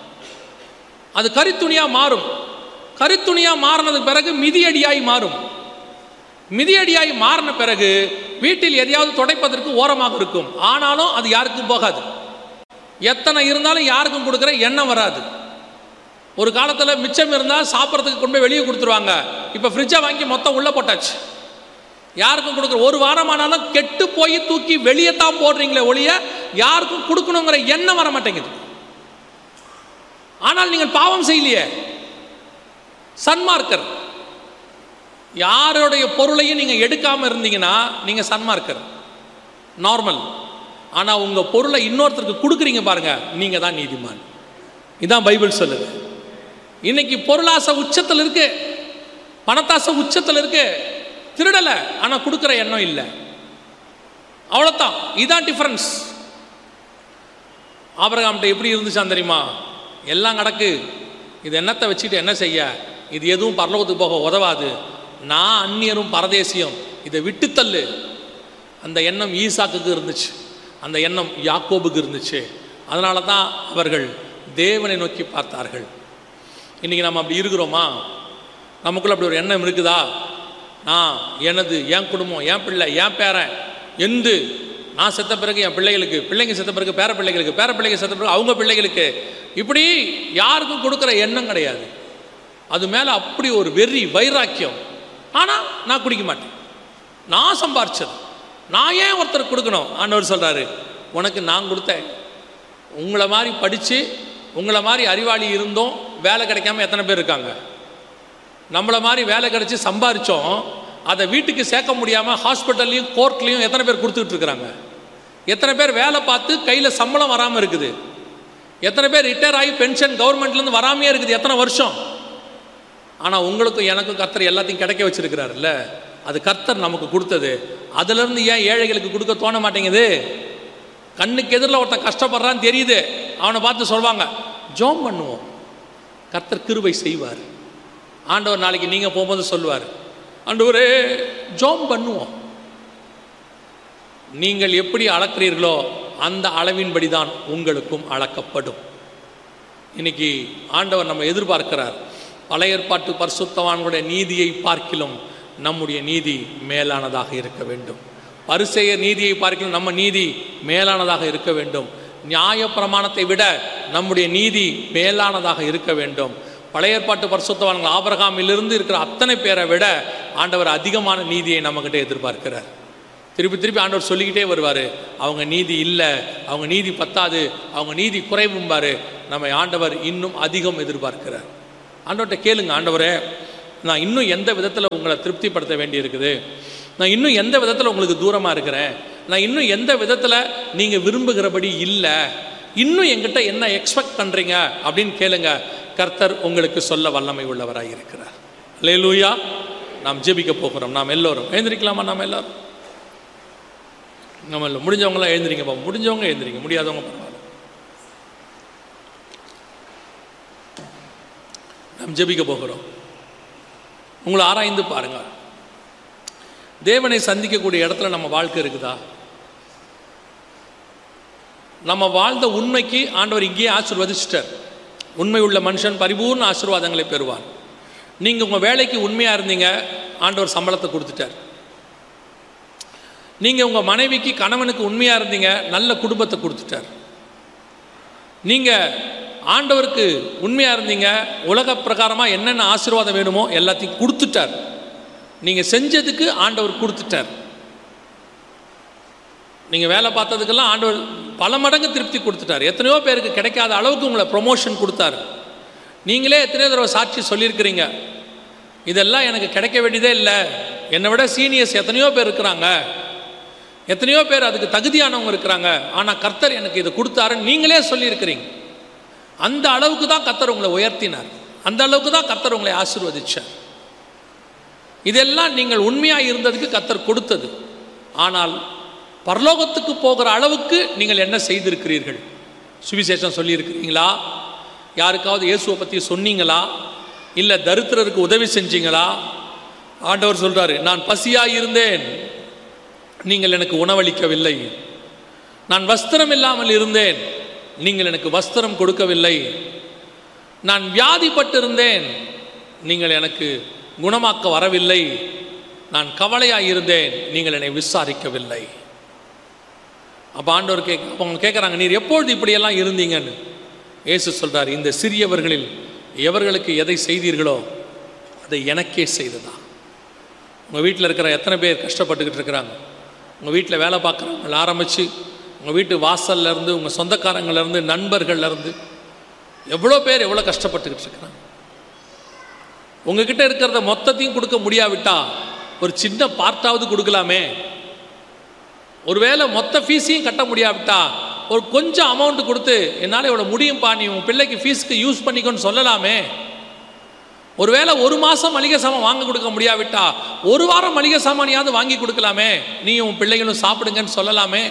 அது கரித்துணியாக மாறும். கரித்துணியாக மாறினதுக்கு பிறகு மிதியடியாய் மாறும். மிதியடியாய் மாறின பிறகு வீட்டில் எதையாவது துடைப்பதற்கு ஓரமாக இருக்கும், ஆனாலும் அது யாருக்கும் போகாது. எத்தனை இருந்தாலும் யாருக்கும் கொடுக்குற எண்ணம் வராது. ஒரு காலத்தில் மிச்சம் இருந்தால் சாப்பிட்றதுக்கு கொண்டு போய் வெளியே கொடுத்துருவாங்க. இப்போ ஃப்ரிட்ஜை வாங்கி மொத்தம் உள்ளே போட்டாச்சு, யாருக்கும் கொடுக்குற. ஒரு வாரமானாலும் கெட்டு போய் தூக்கி வெளியே தான் போடுறீங்களே ஒழிய யாருக்கும் கொடுக்கணுங்கிற எண்ணம் வர மாட்டேங்குது. ஆனால் நீங்கள் பாவம் செய்யலையே, சன்மார்க்கர். யாருடைய பொருளையும் நீங்கள் எடுக்காமல் இருந்தீங்கன்னா நீங்கள் சன்மார்க்கர், நார்மல். ஆனால் உங்கள் பொருளை இன்னொருத்தருக்கு கொடுக்குறீங்க பாருங்க, நீங்கள் தான் நீதிமான். இதான் பைபிள் சொல்லுது. இன்னைக்கு பொருளாசை உச்சத்தில் இருக்கு, பணத்தாசை உச்சத்தில் இருக்கு. திருடலை, ஆனால் கொடுக்குற எண்ணம் இல்லை, அவ்வளோதான். இதுதான் டிஃபரன்ஸ். ஆபிரகாம்கிட்ட எப்படி இருந்துச்சான் தெரியுமா? எல்லாம் கிடக்கு, இது என்னத்தை வச்சுக்கிட்டு என்ன செய்ய, இது எதுவும் பரலோகத்துக்கு போக உதவாது, நான் அந்நியரும் பரதேசியம், இதை விட்டுத்தள்ளு. அந்த எண்ணம் ஈசாக்குக்கு இருந்துச்சு, அந்த எண்ணம் யாக்கோபுக்கு இருந்துச்சு. அதனால தான் அவர்கள் தேவனை நோக்கி பார்த்தார்கள். இன்றைக்கி நம்ம அப்படி இருக்கிறோமா? நமக்குள்ள அப்படி ஒரு எண்ணம் இருக்குதா? நான் எனது, என் குடும்பம், என் பிள்ளை, என் பேரன், எந்து நான் செத்த பிறகு என் பிள்ளைகளுக்கு, பிள்ளைங்க செத்த பிறகு பேர பிள்ளைகளுக்கு, பேர பிள்ளைங்க செத்த பிறகு அவங்க பிள்ளைகளுக்கு, இப்படி யாருக்கும் கொடுக்குற எண்ணம் கிடையாது. அது மேலே அப்படி ஒரு வெறி, வைராக்கியம். ஆனால் நான் குடிக்க மாட்டேன், நான் சம்பாரிச்சது, நான் ஏன் ஒருத்தர் கொடுக்கணும்? ஆண்டவர் சொல்கிறாரு, உனக்கு நான் கொடுத்தேன். உங்களை மாதிரி படித்து உங்களை மாதிரி அறிவாளி இருந்தோம் வேலை கிடைக்காம எத்தனை பேர் இருக்காங்க? நம்மளை மாதிரி வேலை கிடைச்சி சம்பாரித்தோம், அதை வீட்டுக்கு சேர்க்க முடியாமல் ஹாஸ்பிட்டல்லையும் கோர்ட்லேயும் எத்தனை பேர் கொடுத்துக்கிட்டு இருக்கிறாங்க? எத்தனை பேர் வேலை பார்த்து கையில் சம்பளம் வராமல் இருக்குது? எத்தனை பேர் ரிட்டையர் ஆகி பென்ஷன் கவர்மெண்ட்லேருந்து வராமையே இருக்குது எத்தனை வருஷம்? ஆனால் உங்களுக்கும் எனக்கும் கர்த்தர் எல்லாத்தையும் கிடைக்க வச்சிருக்கிறாருல்ல, அது கர்த்தர் நமக்கு கொடுத்தது. அதுலேருந்து ஏன் ஏழைகளுக்கு கொடுக்க தோண மாட்டேங்குது? கண்ணுக்கு எதிரில் ஒருத்தன் கஷ்டப்படுறான்னு தெரியுது, அவனை பார்த்து சொல்வாங்க, ஜோம் பண்ணுவோம், கர்த்தர் கிருபை செய்வார். ஆண்டவர் நாளைக்கு நீங்கள் போகும்போது சொல்லுவார், ஆண்டவரே ஜோம் பண்ணுவோம். நீங்கள் எப்படி அளக்கிறீர்களோ அந்த அளவின்படி தான் உங்களுக்கும் அளக்கப்படும். இன்னைக்கு ஆண்டவர் நம்ம எதிர்பார்க்கிறார். பழைய ஏற்பாட்டு பரிசுத்தவான்களுடைய நீதியை பார்க்கிலும் நம்முடைய நீதி மேலானதாக இருக்க வேண்டும். பரிசேயர் நீதியை பார்க்கிலும் நம்ம நீதி மேலானதாக இருக்க வேண்டும். நியாய பிரமாணத்தை விட நம்முடைய நீதி மேலானதாக இருக்க வேண்டும். பழைய ஏற்பாட்டு பரிசுத்தவான்கள் ஆபிரகாமிலிருந்து இருக்கிற அத்தனை பேரை விட ஆண்டவர் அதிகமான நீதியை நம்மக்கிட்ட எதிர்பார்க்கிறார். திருப்பி திருப்பி ஆண்டவர் சொல்லிக்கிட்டே வருவார், அவங்க நீதி இல்லை, அவங்க நீதி பத்தாது, அவங்க நீதி குறைவும்பார். நம்ம ஆண்டவர் இன்னும் அதிகம் எதிர்பார்க்கிறார். ஆண்டவர்கிட்ட கேளுங்க, ஆண்டவரே நான் இன்னும் எந்த விதத்தில் உங்களை திருப்திப்படுத்த வேண்டி இருக்குது, நான் இன்னும் எந்த விதத்தில் உங்களுக்கு தூரமாக இருக்கிறேன், நான் இன்னும் எந்த விதத்தில் நீங்கள் விரும்புகிறபடி இல்லை, இன்னும் என்கிட்ட என்ன எக்ஸ்பெக்ட் பண்ணுறீங்க அப்படின்னு கேளுங்க. கர்த்தர் உங்களுக்கு சொல்ல வல்லமை உள்ளவராக இருக்கிறார். அல்லேலூயா. நாம் ஜெபிக்க போகிறோம். நாம் எல்லோரும் எழுந்திரிக்கலாமா? நாம் எல்லோரும் நம்ம இல்லை முடிஞ்சவங்களாம் எழுந்திரிங்கப்பா. முடிஞ்சவங்க எழுந்திரிங்க, முடியாதவங்க பரவாயில்ல. நாம் ஜெபிக்க போகிறோம். உங்களை ஆராய்ந்து பாருங்க. தேவனை சந்திக்கக்கூடிய இடத்துல நம்ம வாழ்க்கை இருக்குதா? நம்ம வாழ்ந்த உண்மைக்கு ஆண்டவர் இங்கேயே ஆசீர்வதிச்சிட்டார். உண்மை உள்ள மனுஷன் பரிபூர்ண ஆசீர்வாதங்களை பெறுவார். நீங்கள் உங்கள் வேலைக்கு உண்மையாக இருந்தீங்க, ஆண்டவர் சம்பளத்தை கொடுத்துட்டார். நீங்கள் உங்கள் மனைவிக்கு கணவனுக்கு உண்மையாக இருந்தீங்க, நல்ல குடும்பத்தை கொடுத்துட்டார். நீங்கள் ஆண்டவருக்கு உண்மையாக இருந்தீங்க, உலக பிரகாரமாக என்னென்ன ஆசீர்வாதம் வேணுமோ எல்லாத்தையும் கொடுத்துட்டார். நீங்கள் செஞ்சதுக்கு ஆண்டவர் கொடுத்துட்டார். நீங்கள் வேலை பார்த்ததுக்கெல்லாம் ஆண்டவர் பல மடங்கு திருப்தி கொடுத்துட்டார். எத்தனையோ பேருக்கு கிடைக்காத அளவுக்கு உங்களை ப்ரொமோஷன் கொடுத்தார். நீங்களே எத்தனையோ தடவை சாட்சி சொல்லியிருக்கிறீங்க, இதெல்லாம் எனக்கு கிடைக்க வேண்டியதே இல்லை, என்னை விட சீனியர்ஸ் எத்தனையோ பேர் இருக்கிறாங்க, எத்தனையோ பேர் அதுக்கு தகுதியானவங்க இருக்கிறாங்க, ஆனால் கர்த்தர் எனக்கு இதை கொடுத்தாருன்னு நீங்களே சொல்லியிருக்கிறீங்க. அந்த அளவுக்கு தான் கர்த்தர் உங்களை உயர்த்தினார், அந்த அளவுக்கு தான் கர்த்தர் உங்களை ஆசீர்வதிச்சார். இதெல்லாம் நீங்கள் உண்மையாக இருந்ததுக்கு கர்த்தர் கொடுத்தது. ஆனால் பரலோகத்துக்கு போகிற அளவுக்கு நீங்கள் என்ன செய்திருக்கிறீர்கள்? சுவிசேஷம் சொல்லியிருக்கிறீங்களா? யாருக்காவது இயேசுவை பற்றி சொன்னீங்களா? இல்லை தரித்திரருக்கு உதவி செஞ்சீங்களா? ஆண்டவர் சொல்கிறாரு, நான் பசியாக இருந்தேன், நீங்கள் எனக்கு உணவளிக்கவில்லை. நான் வஸ்திரம் இல்லாமல் இருந்தேன், நீங்கள் எனக்கு வஸ்திரம் கொடுக்கவில்லை. நான் வியாதிப்பட்டிருந்தேன், நீங்கள் எனக்கு குணமாக்க வரவில்லை. நான் கவலையாக இருந்தேன், நீங்கள் என்னை விசாரிக்கவில்லை. அப்போ ஆண்டவர் கேட்க அவங்க கேட்குறாங்க, நீர் எப்பொழுது இப்படியெல்லாம் இருந்தீங்கன்னு. இயேசு சொல்கிறார், இந்த சிறியவர்களில் எவர்களுக்கு எதை செய்தீர்களோ அதை எனக்கே செய்ததா. உங்கள் வீட்டில் இருக்கிற எத்தனை பேர் கஷ்டப்பட்டுக்கிட்டு இருக்கிறாங்க? உங்கள் வீட்டில் வேலை பார்க்குறவங்கள ஆரம்பித்து உங்கள் வீட்டு வாசல்லேருந்து, உங்கள் சொந்தக்காரங்கள்லேருந்து, நண்பர்கள்லேருந்து எவ்வளோ பேர் எவ்வளோ கஷ்டப்பட்டுக்கிட்டு இருக்கிறாங்க. உங்ககிட்ட இருக்கிறத மொத்தத்தையும் கொடுக்க முடியாவிட்டா ஒரு சின்ன பார்ட்டாவது கொடுக்கலாமே. ஒருவேளை மொத்த ஃபீஸையும் கட்ட முடியாவிட்டா ஒரு கொஞ்சம் அமௌண்ட் கொடுத்து என்னால் இவ்வளோ முடியும்ப்பா, நீ உன் பிள்ளைக்கு ஃபீஸுக்கு யூஸ் பண்ணிக்கோன்னு சொல்லலாமே. ஒருவேளை ஒரு மாதம் மளிகை சாமான் வாங்க கொடுக்க முடியாவிட்டா ஒரு வாரம் மளிகை சாமானியாவது வாங்கி கொடுக்கலாமே, நீயும் உன் பிள்ளைகளும் சாப்பிடுங்கன்னு சொல்லலாமே.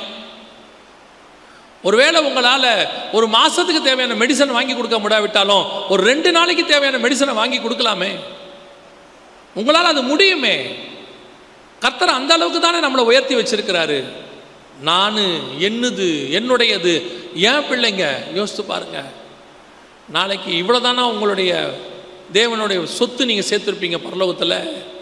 ஒருவேளை உங்களால் ஒரு மாதத்துக்கு தேவையான மெடிசன் வாங்கி கொடுக்க முடியாவிட்டாலும் ஒரு ரெண்டு நாளைக்கு தேவையான மெடிசனை வாங்கி கொடுக்கலாமே. உங்களால் அது முடியுமே. கர்த்தர் அந்த அளவுக்கு தானே நம்மளை உயர்த்தி வச்சிருக்கிறாரு. நான், என்னது, என்னுடையது, ஏன் பிள்ளைங்க யோசித்து பாருங்க. நாளைக்கு இவ்வளோதானா உங்களுடைய தேவனுடைய சொத்து நீங்கள் சேர்த்துருப்பீங்க பரலோகத்தில்.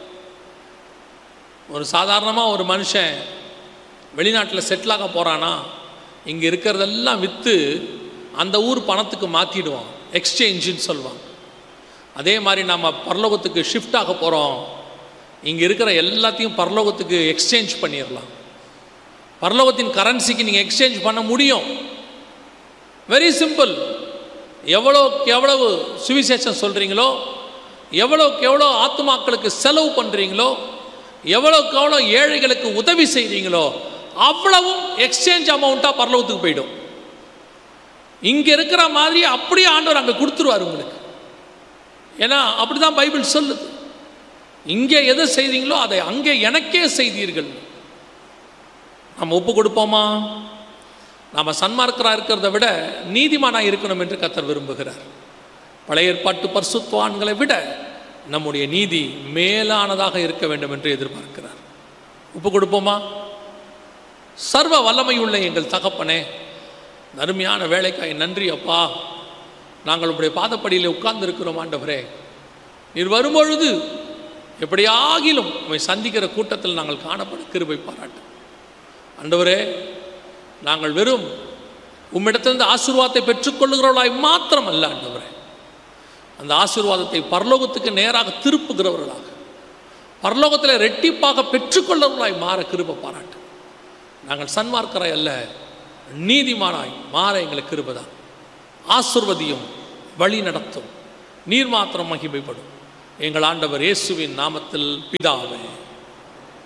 ஒரு சாதாரணமாக ஒரு மனுஷன் வெளிநாட்டில் செட்டிலாக போகிறானா, இங்கே இருக்கிறதெல்லாம் விற்று அந்த ஊர் பணத்துக்கு மாற்றிடுவான், எக்ஸ்சேஞ்சுன்னு சொல்லுவாங்க. அதே மாதிரி நம்ம பரலோகத்துக்கு ஷிஃப்ட் ஆக போகிறோம், இங்கே இருக்கிற எல்லாத்தையும் பரலோகத்துக்கு எக்ஸ்சேஞ்ச் பண்ணிடலாம். பரலோகத்தின் கரன்சிக்கு நீங்கள் எக்ஸ்சேஞ்ச் பண்ண முடியும். Very simple. எவ்வளோக்கு எவ்வளவு சுவிசேஷம் சொல்கிறீங்களோ, எவ்வளோக்கு எவ்வளோ ஆத்துமாக்களுக்கு செலவு பண்ணுறீங்களோ, எவ்வளோக்கு எவ்வளோ ஏழைகளுக்கு உதவி செய்கிறீங்களோ அவ்வளவும் எக்ஸ்சேஞ்ச் அமௌண்ட்டாக பரலோகத்துக்கு போயிடும். இங்கே இருக்கிற மாதிரி அப்படியே ஆண்டவர் அங்கே கொடுத்துருவார் உங்களுக்கு. ஏன்னா அப்படி தான் பைபிள் சொல்லுது. இங்கே எதை செய்தீங்களோ அதை அங்கே எனக்கே செய்தீர்கள். நம்ம ஒப்பு கொடுப்போமா? நம்ம சன்மார்க்கராக இருக்கிறத விட நீதிமானாக இருக்கணும் என்று கர்த்தர் விரும்புகிறார். பழைய ஏற்பாட்டு பரிசுத்தவான்களை விட நம்முடைய நீதி மேலானதாக இருக்க வேண்டும் என்று எதிர்பார்க்கிறார். ஒப்பு கொடுப்போமா? சர்வ வல்லமையுள்ள எங்கள் தகப்பனே, அருமையான வேலைக்காய் நன்றி அப்பா. நாங்கள் உங்களுடைய பாதப்படியில் உட்கார்ந்து இருக்கிறோம் ஆண்டவரே. நீர் வரும்பொழுது எப்படியாகிலும் உம்மை சந்திக்கிற கூட்டத்தில் நாங்கள் காணப்பட கிருபை பாராட்டு ஆண்டவரே. நாங்கள் வெறும் உம்மிடத்திலிருந்து ஆசீர்வாதத்தை பெற்றுக்கொள்ளுகிறவர்களாய் மாத்திரம் அல்ல ஆண்டவரே, அந்த ஆசீர்வாதத்தை பரலோகத்துக்கு நேராக திருப்புகிறவர்களாக, பரலோகத்தில் ரெட்டிப்பாக பெற்றுக்கொள்ளவர்களாய் மாற கிருபை பாராட்டு. நாங்கள் சன்மார்க்கராய் அல்ல, நீதிமானாய் மாற எங்களுக்கு கிருபைதான். ஆசீர்வதியும், வழி நடத்தும், நீர் மாத்திரம் மகிமைப்படும். எங்கள் ஆண்டவர் இயேசுவின் நாமத்தில் பிதாவே.